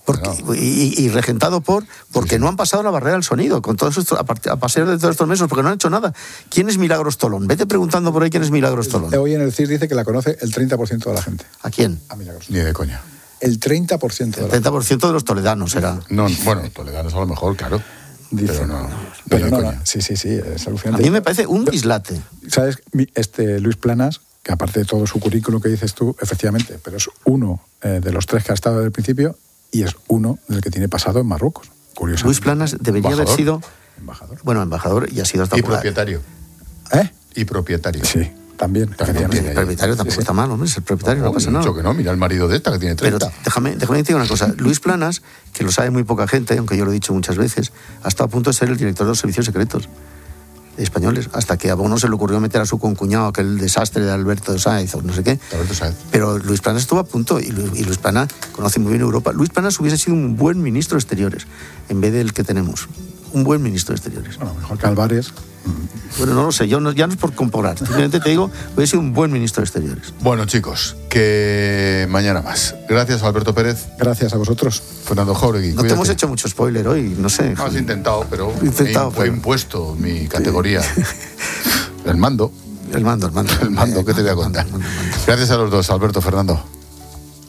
[SPEAKER 10] Y regentado porque no han pasado la barrera del sonido con todo esto, a pasar de todos estos meses, porque no han hecho nada. ¿Quién es Milagros Tolón? Vete preguntando por ahí quién es Milagros Tolón.
[SPEAKER 1] Hoy en el CIS dice que la conoce el 30% de la gente.
[SPEAKER 10] ¿A quién?
[SPEAKER 1] A Milagros.
[SPEAKER 3] Ni de coña.
[SPEAKER 1] El 30%.
[SPEAKER 10] El 30% de los toledanos será.
[SPEAKER 3] No, bueno, toledanos a lo mejor, claro.
[SPEAKER 1] Dice, pero no, sí, es alucinante.
[SPEAKER 10] A mí me parece un dislate.
[SPEAKER 1] ¿Sabes? Luis Planas, que aparte de todo su currículum que dices tú, efectivamente, pero es uno de los tres que ha estado desde el principio y es uno del que tiene pasado en Marruecos, curiosamente.
[SPEAKER 10] Luis Planas debería haber sido... Embajador. Bueno, embajador y ha sido hasta...
[SPEAKER 3] Y propietario. Y propietario.
[SPEAKER 1] Sí. También.
[SPEAKER 10] El propietario tampoco está mal, hombre. Es el propietario, no pasa nada.
[SPEAKER 3] Mucho que no, mira el marido de esta que tiene 30.
[SPEAKER 10] Pero déjame que te diga una cosa. Luis Planas, que lo sabe muy poca gente, aunque yo lo he dicho muchas veces, ha estado a punto de ser el director de los servicios secretos españoles, hasta que a uno se le ocurrió meter a su concuñado aquel desastre de Alberto Sáez o no sé qué. Pero Luis Planas estuvo a punto y Luis Planas conoce muy bien Europa. Luis Planas hubiese sido un buen ministro de Exteriores en vez del que tenemos. Un buen ministro de Exteriores.
[SPEAKER 1] Bueno, mejor que Álvarez.
[SPEAKER 10] Bueno, no lo sé, ya no es por comparar. Simplemente te digo, hubiese sido un buen ministro de Exteriores.
[SPEAKER 3] Bueno, chicos, que mañana más. Gracias, Alberto Pérez.
[SPEAKER 1] Gracias a vosotros.
[SPEAKER 3] Fernando Jáuregui.
[SPEAKER 10] No te hemos hecho mucho spoiler hoy, no sé.
[SPEAKER 3] No, has intentado, pero he impuesto mi categoría. El mando.
[SPEAKER 10] El mando.
[SPEAKER 3] ¿Qué te voy a contar? Gracias a los dos, Alberto, Fernando.